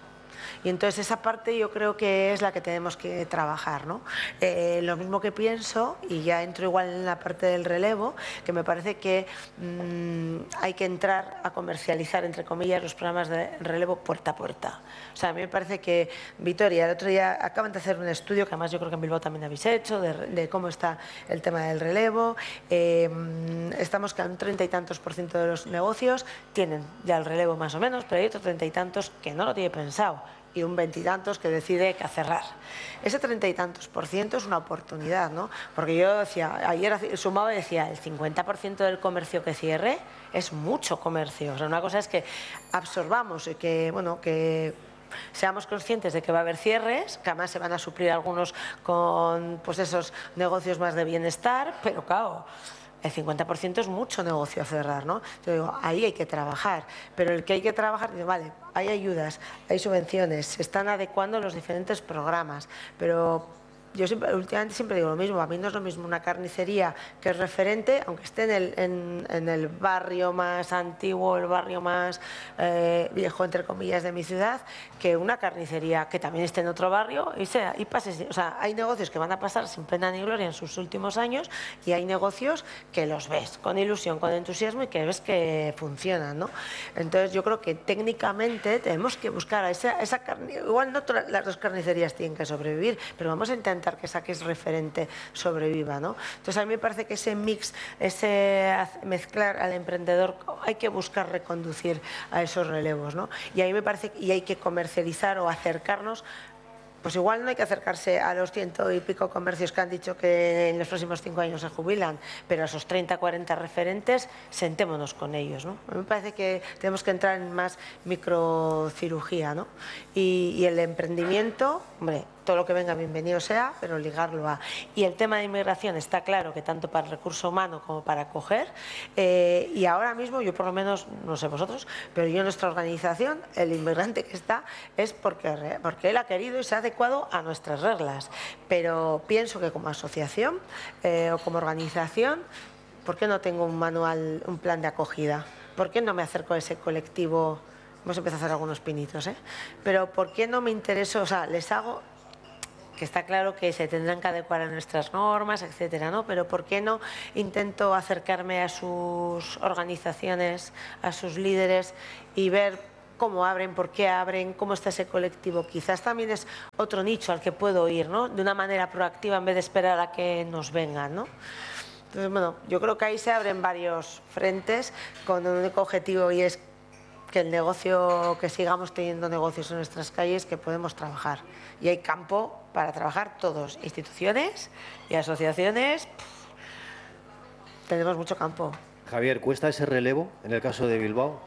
Y entonces esa parte yo creo que es la que tenemos que trabajar, ¿no? Eh, lo mismo que pienso, y ya entro igual en la parte del relevo, que me parece que mmm, hay que entrar a comercializar, entre comillas, los programas de relevo puerta a puerta. O sea, a mí me parece que Vitoria, el otro día acaban de hacer un estudio, que además yo creo que en Bilbao también habéis hecho, de, de cómo está el tema del relevo. Eh, estamos que a un treinta y tantos por ciento de los negocios tienen ya el relevo más o menos, pero hay otros treinta y tantos que no lo tiene pensado, y un veintitantos que decide que cerrar. Ese treinta y tantos por ciento es una oportunidad, ¿no? Porque yo decía, ayer sumaba y decía, el cincuenta por ciento del comercio que cierre es mucho comercio. O sea, una cosa es que absorbamos y que, bueno, que seamos conscientes de que va a haber cierres, que además se van a suplir algunos con, pues, esos negocios más de bienestar, pero claro, el cincuenta por ciento es mucho negocio a cerrar, ¿no? Yo digo, ahí hay que trabajar, pero el que hay que trabajar, digo, vale, hay ayudas, hay subvenciones, se están adecuando los diferentes programas, pero yo siempre, últimamente siempre digo lo mismo, a mí no es lo mismo una carnicería que es referente, aunque esté en el, en, en el barrio más antiguo, el barrio más eh, viejo, entre comillas, de mi ciudad, que una carnicería que también esté en otro barrio y, sea, y pase. O sea, hay negocios que van a pasar sin pena ni gloria en sus últimos años y hay negocios que los ves con ilusión, con entusiasmo y que ves que funcionan, ¿no? Entonces yo creo que técnicamente tenemos que buscar a esa, esa carnicería. Igual no todas las dos carnicerías tienen que sobrevivir, pero vamos a intentar que esa que es referente sobreviva, ¿no? Entonces a mí me parece que ese mix, ese mezclar al emprendedor, hay que buscar reconducir a esos relevos, ¿no? Y a mí me parece y hay que comercializar o acercarnos pues igual no hay que acercarse a los ciento y pico comercios que han dicho que en los próximos cinco años se jubilan, pero a esos treinta, cuarenta referentes, sentémonos con ellos, ¿no? A mí me parece que tenemos que entrar en más microcirugía, ¿no? Y, y el emprendimiento, hombre, todo lo que venga bienvenido sea, pero ligarlo a... Y el tema de inmigración está claro que tanto para el recurso humano como para acoger, eh, y ahora mismo, yo por lo menos, no sé vosotros, pero yo en nuestra organización, el inmigrante que está es porque, porque él ha querido y se ha adecuado a nuestras reglas. Pero pienso que como asociación eh, o como organización, ¿por qué no tengo un manual, un plan de acogida? ¿Por qué no me acerco a ese colectivo? Hemos empezado a hacer algunos pinitos, ¿eh? Pero ¿por qué no me intereso? O sea, les hago... que está claro que se tendrán que adecuar a nuestras normas, etcétera, ¿no? Pero ¿por qué no intento acercarme a sus organizaciones, a sus líderes y ver cómo abren, por qué abren, cómo está ese colectivo? Quizás también es otro nicho al que puedo ir, ¿no? De una manera proactiva en vez de esperar a que nos vengan, ¿no? Entonces, bueno, yo creo que ahí se abren varios frentes con un único objetivo, y es que el negocio, que sigamos teniendo negocios en nuestras calles, que podemos trabajar. Y hay campo para trabajar todos, instituciones y asociaciones. Pff, tenemos mucho campo. Javier, ¿cuesta ese relevo en el caso de Bilbao?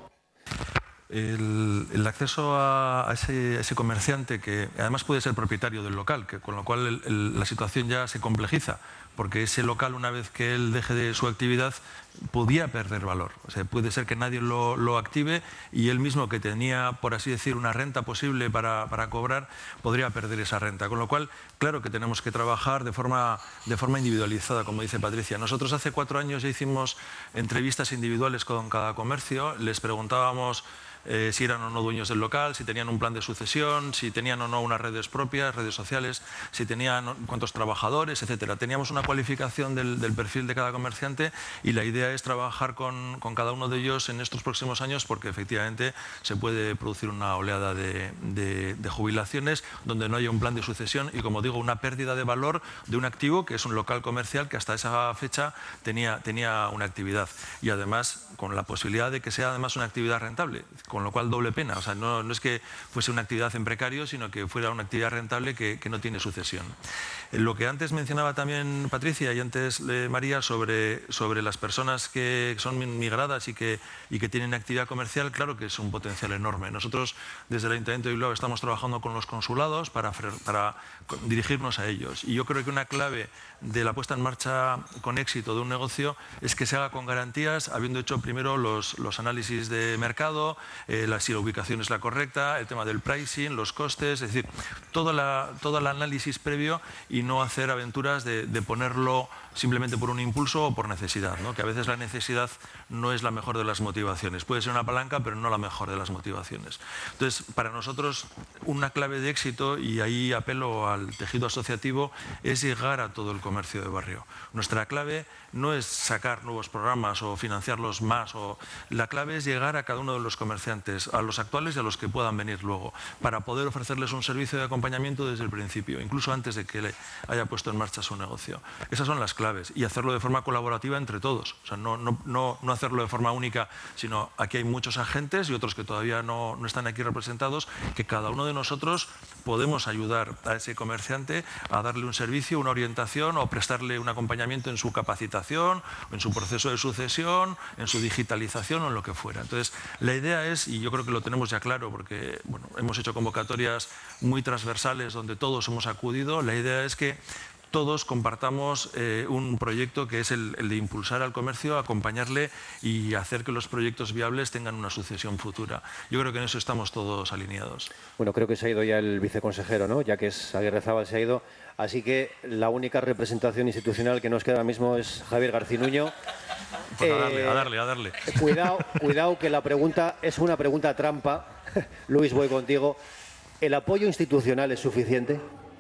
El, el acceso a, a, ese, a ese comerciante, que además puede ser propietario del local, que, con lo cual el, el, la situación ya se complejiza, porque ese local, una vez que él deje de su actividad, podía perder valor. O sea, puede ser que nadie lo, lo active y él mismo, que tenía, por así decir, una renta posible para, para cobrar, podría perder esa renta. Con lo cual, claro que tenemos que trabajar de forma, de forma individualizada, como dice Patricia. Nosotros hace cuatro años ya hicimos entrevistas individuales con cada comercio, les preguntábamos Eh, si eran o no dueños del local, si tenían un plan de sucesión, si tenían o no unas redes propias, redes sociales, si tenían cuántos trabajadores, etcétera. Teníamos una cualificación del, del perfil de cada comerciante, y la idea es trabajar con, con cada uno de ellos en estos próximos años, porque efectivamente se puede producir una oleada de, de, de jubilaciones donde no haya un plan de sucesión y, como digo, una pérdida de valor de un activo que es un local comercial que hasta esa fecha tenía, tenía una actividad, y además con la posibilidad de que sea además una actividad rentable, con lo cual doble pena. O sea, no, no es que fuese una actividad en precario, sino que fuera una actividad rentable que, que no tiene sucesión. Lo que antes mencionaba también Patricia y antes eh, María sobre, sobre las personas que son migradas y que, y que tienen actividad comercial, claro que es un potencial enorme. Nosotros desde el Ayuntamiento de Bilbao estamos trabajando con los consulados para, para dirigirnos a ellos, y yo creo que una clave de la puesta en marcha con éxito de un negocio es que se haga con garantías, habiendo hecho primero los, los análisis de mercado, eh, la, si la ubicación es la correcta, el tema del pricing, los costes, es decir, todo, la, todo el análisis previo, y no hacer aventuras de, de ponerlo simplemente por un impulso o por necesidad, ¿no? Que a veces la necesidad no es la mejor de las motivaciones. Puede ser una palanca, pero no la mejor de las motivaciones. Entonces, para nosotros, una clave de éxito, y ahí apelo al tejido asociativo, es llegar a todo el comercio de barrio. Nuestra clave no es sacar nuevos programas o financiarlos más, o... la clave es llegar a cada uno de los comerciantes, a los actuales y a los que puedan venir luego, para poder ofrecerles un servicio de acompañamiento desde el principio, incluso antes de que le haya puesto en marcha su negocio. Esas son las claves, y hacerlo de forma colaborativa entre todos. O sea, no, no, no, no hacerlo de forma única, sino aquí hay muchos agentes y otros que todavía no, no están aquí representados, que cada uno de nosotros podemos ayudar a ese comerciante a darle un servicio, una orientación, o prestarle un acompañamiento en su capacitación, en su proceso de sucesión, en su digitalización o en lo que fuera. Entonces, la idea es, y yo creo que lo tenemos ya claro porque bueno, hemos hecho convocatorias muy transversales donde todos hemos acudido, la idea es que todos compartamos eh, un proyecto que es el, el de impulsar al comercio, acompañarle y hacer que los proyectos viables tengan una sucesión futura. Yo creo que en eso estamos todos alineados. Bueno, creo que se ha ido ya el viceconsejero, ¿no? Ya que es Aguirre Zabal, se ha ido. Así que la única representación institucional que nos queda ahora mismo es Javier Garcinuño. Pues a darle, eh, a darle, a darle. Cuidado, cuidado que la pregunta es una pregunta trampa. Luis, voy contigo. ¿El apoyo institucional es suficiente?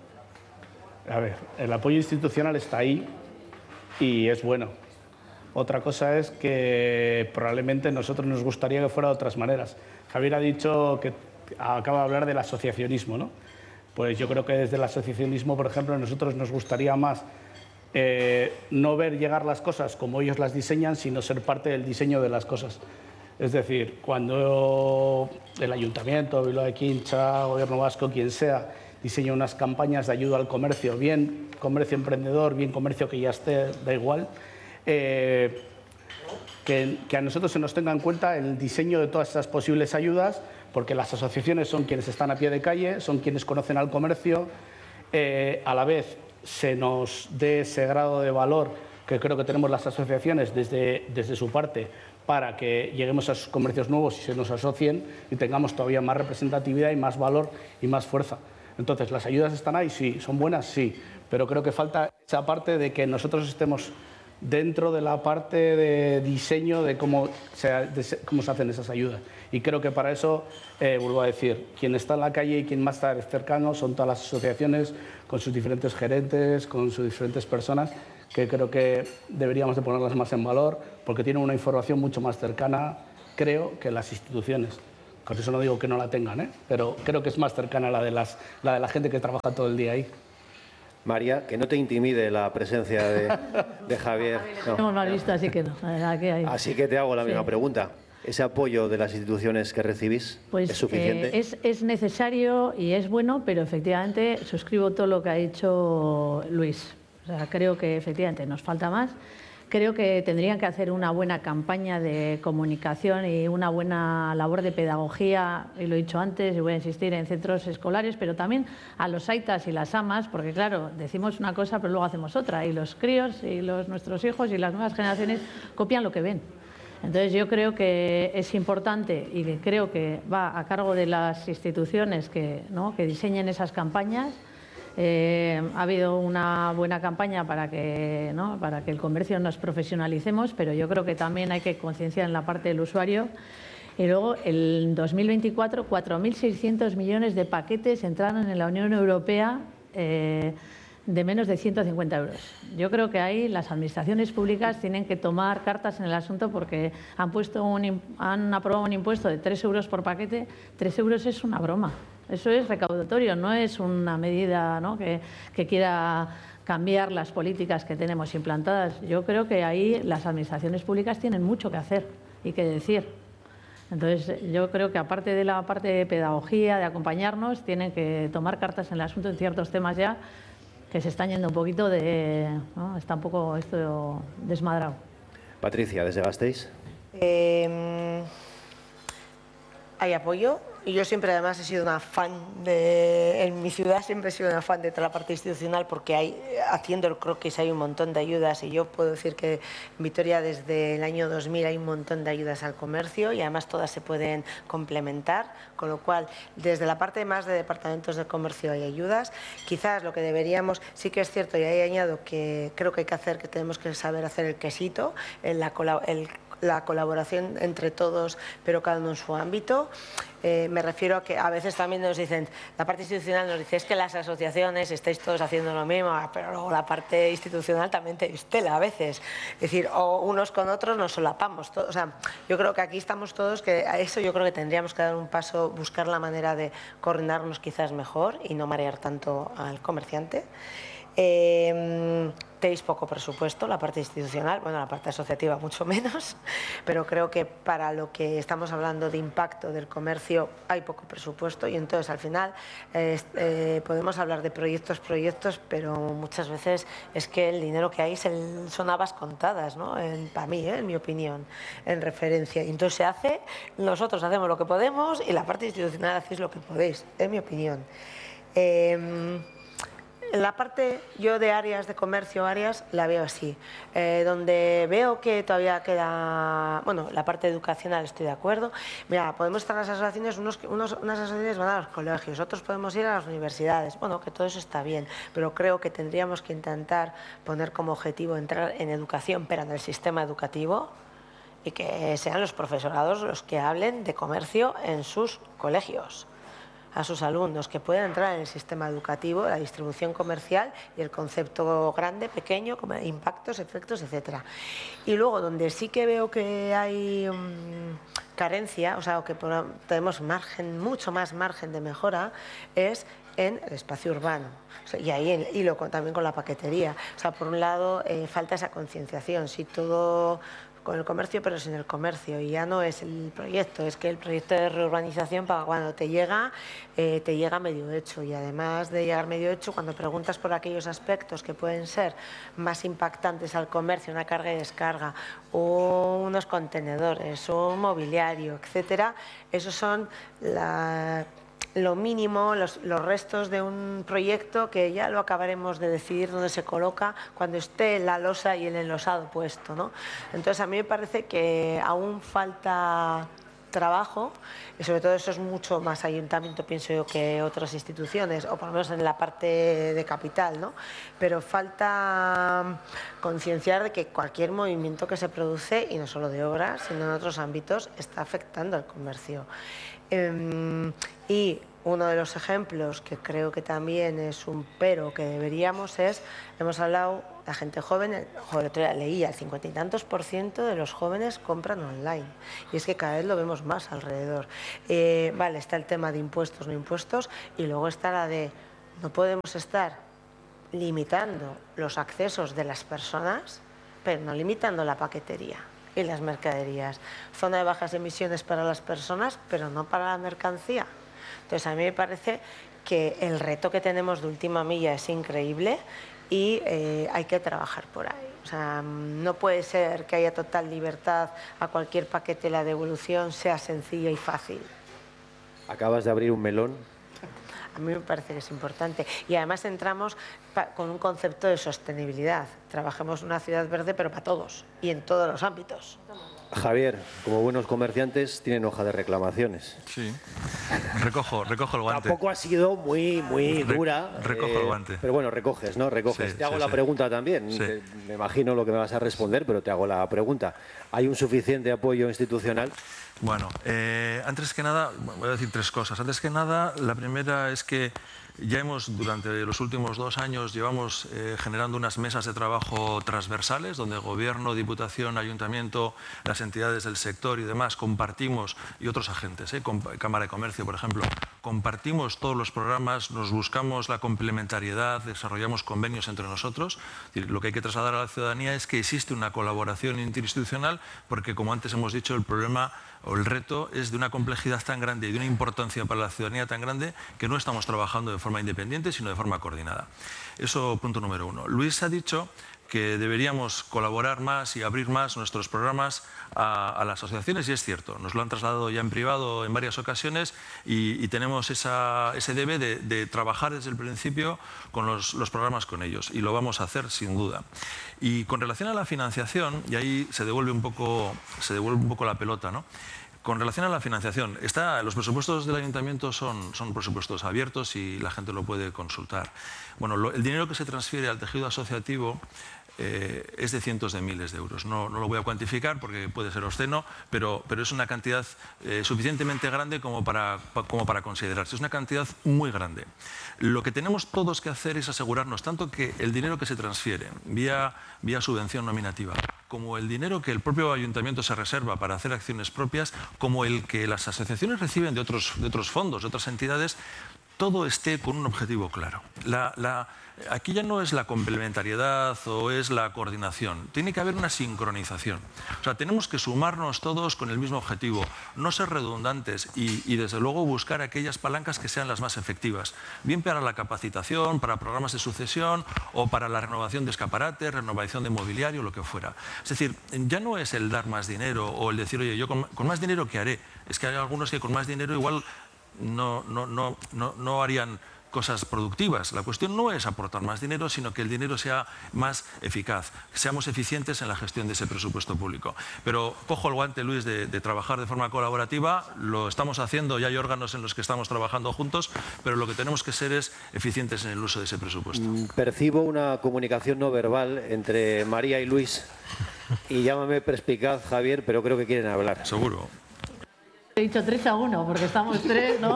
A ver, el apoyo institucional está ahí y es bueno. Otra cosa es que probablemente a nosotros nos gustaría que fuera de otras maneras. Javier ha dicho que acaba de hablar del asociacionismo, ¿no? Pues yo creo que desde el asociacionismo, por ejemplo, a nosotros nos gustaría más eh, no ver llegar las cosas como ellos las diseñan, sino ser parte del diseño de las cosas. Es decir, cuando el Ayuntamiento, Bilbao de Quincha, Gobierno Vasco, quien sea, diseño unas campañas de ayuda al comercio, bien comercio emprendedor, bien comercio que ya esté, da igual, eh, que, que a nosotros se nos tenga en cuenta el diseño de todas esas posibles ayudas, porque las asociaciones son quienes están a pie de calle, son quienes conocen al comercio, eh, a la vez se nos dé ese grado de valor que creo que tenemos las asociaciones desde, desde su parte, para que lleguemos a esos comercios nuevos y se nos asocien y tengamos todavía más representatividad y más valor y más fuerza. Entonces, ¿las ayudas están ahí? Sí. ¿Son buenas? Sí. Pero creo que falta esa parte de que nosotros estemos dentro de la parte de diseño de cómo se, de cómo se hacen esas ayudas. Y creo que para eso, eh, vuelvo a decir, quien está en la calle y quien más está cercano son todas las asociaciones, con sus diferentes gerentes, con sus diferentes personas, que creo que deberíamos de ponerlas más en valor, porque tienen una información mucho más cercana, creo, que las instituciones. Con eso no digo que no la tengan, ¿eh? Pero creo que es más cercana la de, las, la de la gente que trabaja todo el día ahí. María, que no te intimide la presencia de, de Javier. No. Tenemos mal visto, así que no. Aquí hay... Así que te hago la sí. misma pregunta. ¿Ese apoyo de las instituciones que recibís pues, es suficiente? Eh, es, es necesario y es bueno, pero efectivamente suscribo todo lo que ha dicho Luis. O sea, creo que efectivamente nos falta más. Creo que tendrían que hacer una buena campaña de comunicación y una buena labor de pedagogía, y lo he dicho antes y voy a insistir, en centros escolares, pero también a los aitas y las amas, porque claro, decimos una cosa pero luego hacemos otra, y los críos y los, nuestros hijos y las nuevas generaciones copian lo que ven. Entonces yo creo que es importante y que creo que va a cargo de las instituciones que, ¿no? que diseñen esas campañas. Eh, ha habido una buena campaña para que, ¿no? para que el comercio nos profesionalicemos, pero yo creo que también hay que concienciar en la parte del usuario. Y luego, en dos mil veinticuatro, cuatro mil seiscientos millones de paquetes entraron en la Unión Europea eh, de menos de ciento cincuenta euros. Yo creo que ahí las administraciones públicas tienen que tomar cartas en el asunto, porque han, puesto un, han aprobado un impuesto de tres euros por paquete. tres euros es una broma. Eso es recaudatorio, no es una medida, ¿no? que, que quiera cambiar las políticas que tenemos implantadas. Yo creo que ahí las administraciones públicas tienen mucho que hacer y que decir. Entonces, yo creo que aparte de la parte de pedagogía, de acompañarnos, tienen que tomar cartas en el asunto en ciertos temas ya que se están yendo un poquito de... ¿no? Está un poco esto desmadrado. Patricia, ¿desde Gasteiz? Eh, hay apoyo. Y yo siempre además he sido una fan de, en mi ciudad siempre he sido una fan de toda la parte institucional, porque hay, haciendo el croquis hay un montón de ayudas, y yo puedo decir que en Vitoria desde el año dos mil hay un montón de ayudas al comercio, y además todas se pueden complementar, con lo cual desde la parte más de departamentos de comercio hay ayudas. Quizás lo que deberíamos, sí que es cierto, y ahí añado que creo que hay que hacer, que tenemos que saber hacer el quesito, el, la, el la colaboración entre todos, pero cada uno en su ámbito. Eh, me refiero a que a veces también nos dicen, la parte institucional nos dice, es que las asociaciones estáis todos haciendo lo mismo, pero luego la parte institucional también tenéis tela a veces. Es decir, o unos con otros nos solapamos. Todo, o sea, yo creo que aquí estamos todos, que a eso yo creo que tendríamos que dar un paso, buscar la manera de coordinarnos quizás mejor y no marear tanto al comerciante. Eh, tenéis poco presupuesto, la parte institucional, bueno, la parte asociativa mucho menos, pero creo que para lo que estamos hablando de impacto del comercio hay poco presupuesto, y entonces al final eh, eh, podemos hablar de proyectos, proyectos, pero muchas veces es que el dinero que hay son habas contadas, ¿no? En, para mí, ¿eh? en mi opinión, en referencia. Y entonces se hace, nosotros hacemos lo que podemos y la parte institucional hacéis lo que podéis, en mi opinión. Eh, En la parte, yo de áreas de comercio, áreas, la veo así. Eh, donde veo que todavía queda, bueno, la parte educacional estoy de acuerdo. Mira, podemos estar en las asociaciones, unos, unos, unas asociaciones van a los colegios, otros podemos ir a las universidades. Bueno, que todo eso está bien, pero creo que tendríamos que intentar poner como objetivo entrar en educación, pero en el sistema educativo, y que sean los profesorados los que hablen de comercio en sus colegios, a sus alumnos, que puedan entrar en el sistema educativo, la distribución comercial y el concepto grande, pequeño, como impactos, efectos, etcétera. Y luego, donde sí que veo que hay um, carencia, o sea, o que tenemos margen, mucho más margen de mejora, es en el espacio urbano. O sea, y ahí hilo con, también con la paquetería. O sea, por un lado, eh, falta esa concienciación. Si todo con el comercio pero sin el comercio, y ya no es el proyecto, es que el proyecto de reurbanización para cuando te llega, eh, te llega medio hecho, y además de llegar medio hecho, cuando preguntas por aquellos aspectos que pueden ser más impactantes al comercio, una carga y descarga, o unos contenedores, o un mobiliario, etcétera, esos son la... lo mínimo, los, los restos de un proyecto que ya lo acabaremos de decidir dónde se coloca cuando esté la losa y el enlosado puesto, ¿no? Entonces a mí me parece que aún falta trabajo, y sobre todo eso es mucho más ayuntamiento, pienso yo, que otras instituciones, o por lo menos en la parte de capital, ¿no? Pero falta concienciar de que cualquier movimiento que se produce, y no solo de obras, sino en otros ámbitos, está afectando al comercio. Eh, y uno de los ejemplos que creo que también es un pero que deberíamos es, hemos hablado, la gente joven, joder, leía, el cincuenta y tantos por ciento de los jóvenes compran online, y es que cada vez lo vemos más alrededor. Eh, vale, está el tema de impuestos, no impuestos, y luego está la de, no podemos estar limitando los accesos de las personas, pero no limitando la paquetería y las mercaderías. Zona de bajas emisiones para las personas, pero no para la mercancía. Entonces, a mí me parece que el reto que tenemos de última milla es increíble y eh, hay que trabajar por ahí. O sea, no puede ser que haya total libertad a cualquier paquete, la devolución sea sencilla y fácil. Acabas de abrir un melón. A mí me parece que es importante. Y además entramos con un concepto de sostenibilidad. Trabajemos en una ciudad verde, pero para todos y en todos los ámbitos. Javier, como buenos comerciantes, tienen hoja de reclamaciones. Sí. Recojo, recojo el guante. Tampoco ha sido muy, muy dura. Re recojo eh, el guante. Pero bueno, recoges, ¿no? Recoges. Sí, te hago sí, la sí. pregunta también. Sí. Te, me imagino lo que me vas a responder, pero te hago la pregunta. ¿Hay un suficiente apoyo institucional? Bueno, eh, antes que nada, voy a decir tres cosas. Antes que nada, la primera es que ya hemos, durante los últimos dos años, llevamos eh, generando unas mesas de trabajo transversales, donde Gobierno, Diputación, Ayuntamiento, las entidades del sector y demás compartimos, y otros agentes, eh, Cámara de Comercio, por ejemplo, compartimos todos los programas, nos buscamos la complementariedad, desarrollamos convenios entre nosotros. Lo que hay que trasladar a la ciudadanía es que existe una colaboración interinstitucional, porque, como antes hemos dicho, el problema o el reto es de una complejidad tan grande y de una importancia para la ciudadanía tan grande que no estamos trabajando de forma independiente, sino de forma coordinada. Eso, punto número uno. Luis ha dicho que deberíamos colaborar más y abrir más nuestros programas a, a las asociaciones, y es cierto, nos lo han trasladado ya en privado en varias ocasiones, y, y tenemos esa, ese debe de, de trabajar desde el principio con los, los programas con ellos, y lo vamos a hacer sin duda. Y con relación a la financiación, y ahí se devuelve un poco, se devuelve un poco la pelota, ¿no? Con relación a la financiación, está, los presupuestos del Ayuntamiento son, son presupuestos abiertos y la gente lo puede consultar. Bueno, lo, el dinero que se transfiere al tejido asociativo eh, es de cientos de miles de euros. No, no lo voy a cuantificar porque puede ser obsceno, pero, pero es una cantidad eh, suficientemente grande como para, como para considerarse. Es una cantidad muy grande. Lo que tenemos todos que hacer es asegurarnos tanto que el dinero que se transfiere vía, vía subvención nominativa, como el dinero que el propio ayuntamiento se reserva para hacer acciones propias, como el que las asociaciones reciben de otros, de otros fondos, de otras entidades, todo esté con un objetivo claro. La, la, aquí ya no es la complementariedad o es la coordinación, tiene que haber una sincronización. O sea, tenemos que sumarnos todos con el mismo objetivo, no ser redundantes y, y desde luego buscar aquellas palancas que sean las más efectivas, bien para la capacitación, para programas de sucesión o para la renovación de escaparates, renovación de mobiliario, lo que fuera. Es decir, ya no es el dar más dinero o el decir, oye, yo con, con más dinero, ¿qué haré? Es que hay algunos que con más dinero igual no, no, no, no, no harían cosas productivas. La cuestión no es aportar más dinero, sino que el dinero sea más eficaz, que seamos eficientes en la gestión de ese presupuesto público. Pero cojo el guante, Luis, de, de trabajar de forma colaborativa, lo estamos haciendo, ya hay órganos en los que estamos trabajando juntos, pero lo que tenemos que ser es eficientes en el uso de ese presupuesto. Percibo una comunicación no verbal entre María y Luis, y llámame perspicaz, Javier, pero creo que quieren hablar. Seguro. He dicho tres a uno, porque estamos tres, ¿no?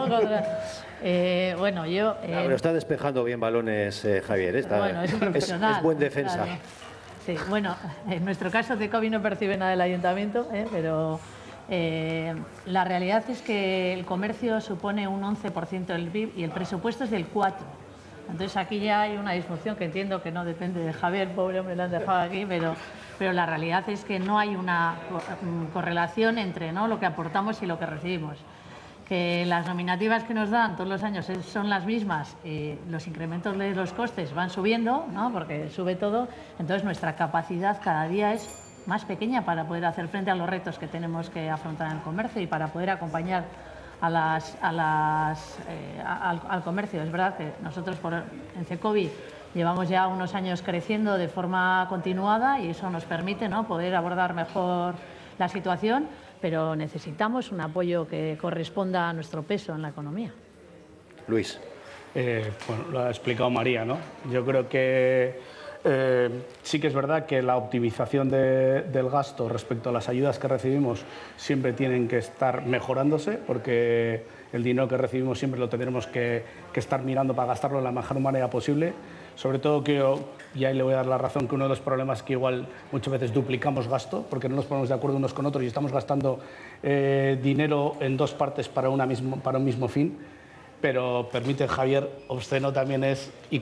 Eh, bueno, yo... Eh, no, pero está despejando bien balones, eh, Javier. Está, bueno, es un profesional. Es, es buen defensa. Claro. Sí, bueno, en nuestro caso Cecovi no percibe nada del ayuntamiento, eh, pero eh, la realidad es que el comercio supone un once por ciento del P I B y el presupuesto es del cuatro por ciento. Entonces aquí ya hay una disfunción que entiendo que no depende de Javier, pobre hombre, lo han dejado aquí, pero, pero la realidad es que no hay una correlación entre, ¿no?, lo que aportamos y lo que recibimos. Que las nominativas que nos dan todos los años son las mismas, y los incrementos de los costes van subiendo, ¿no?, porque sube todo, entonces nuestra capacidad cada día es más pequeña para poder hacer frente a los retos que tenemos que afrontar en el comercio y para poder acompañar a las, a las, eh, al, al comercio. Es verdad que nosotros por, en Cecovi llevamos ya unos años creciendo de forma continuada y eso nos permite, ¿no?, poder abordar mejor la situación, pero necesitamos un apoyo que corresponda a nuestro peso en la economía. Luis. Eh, bueno, lo ha explicado María, ¿no? Yo creo que eh, sí que es verdad que la optimización de, del gasto respecto a las ayudas que recibimos siempre tienen que estar mejorándose, porque el dinero que recibimos siempre lo tendremos que, que estar mirando para gastarlo de la mejor manera posible. Sobre todo que yo, y ahí le voy a dar la razón, que uno de los problemas es que igual muchas veces duplicamos gasto, porque no nos ponemos de acuerdo unos con otros y estamos gastando eh, dinero en dos partes para, una mismo, para un mismo fin. Pero permite, Javier, obsceno también es, y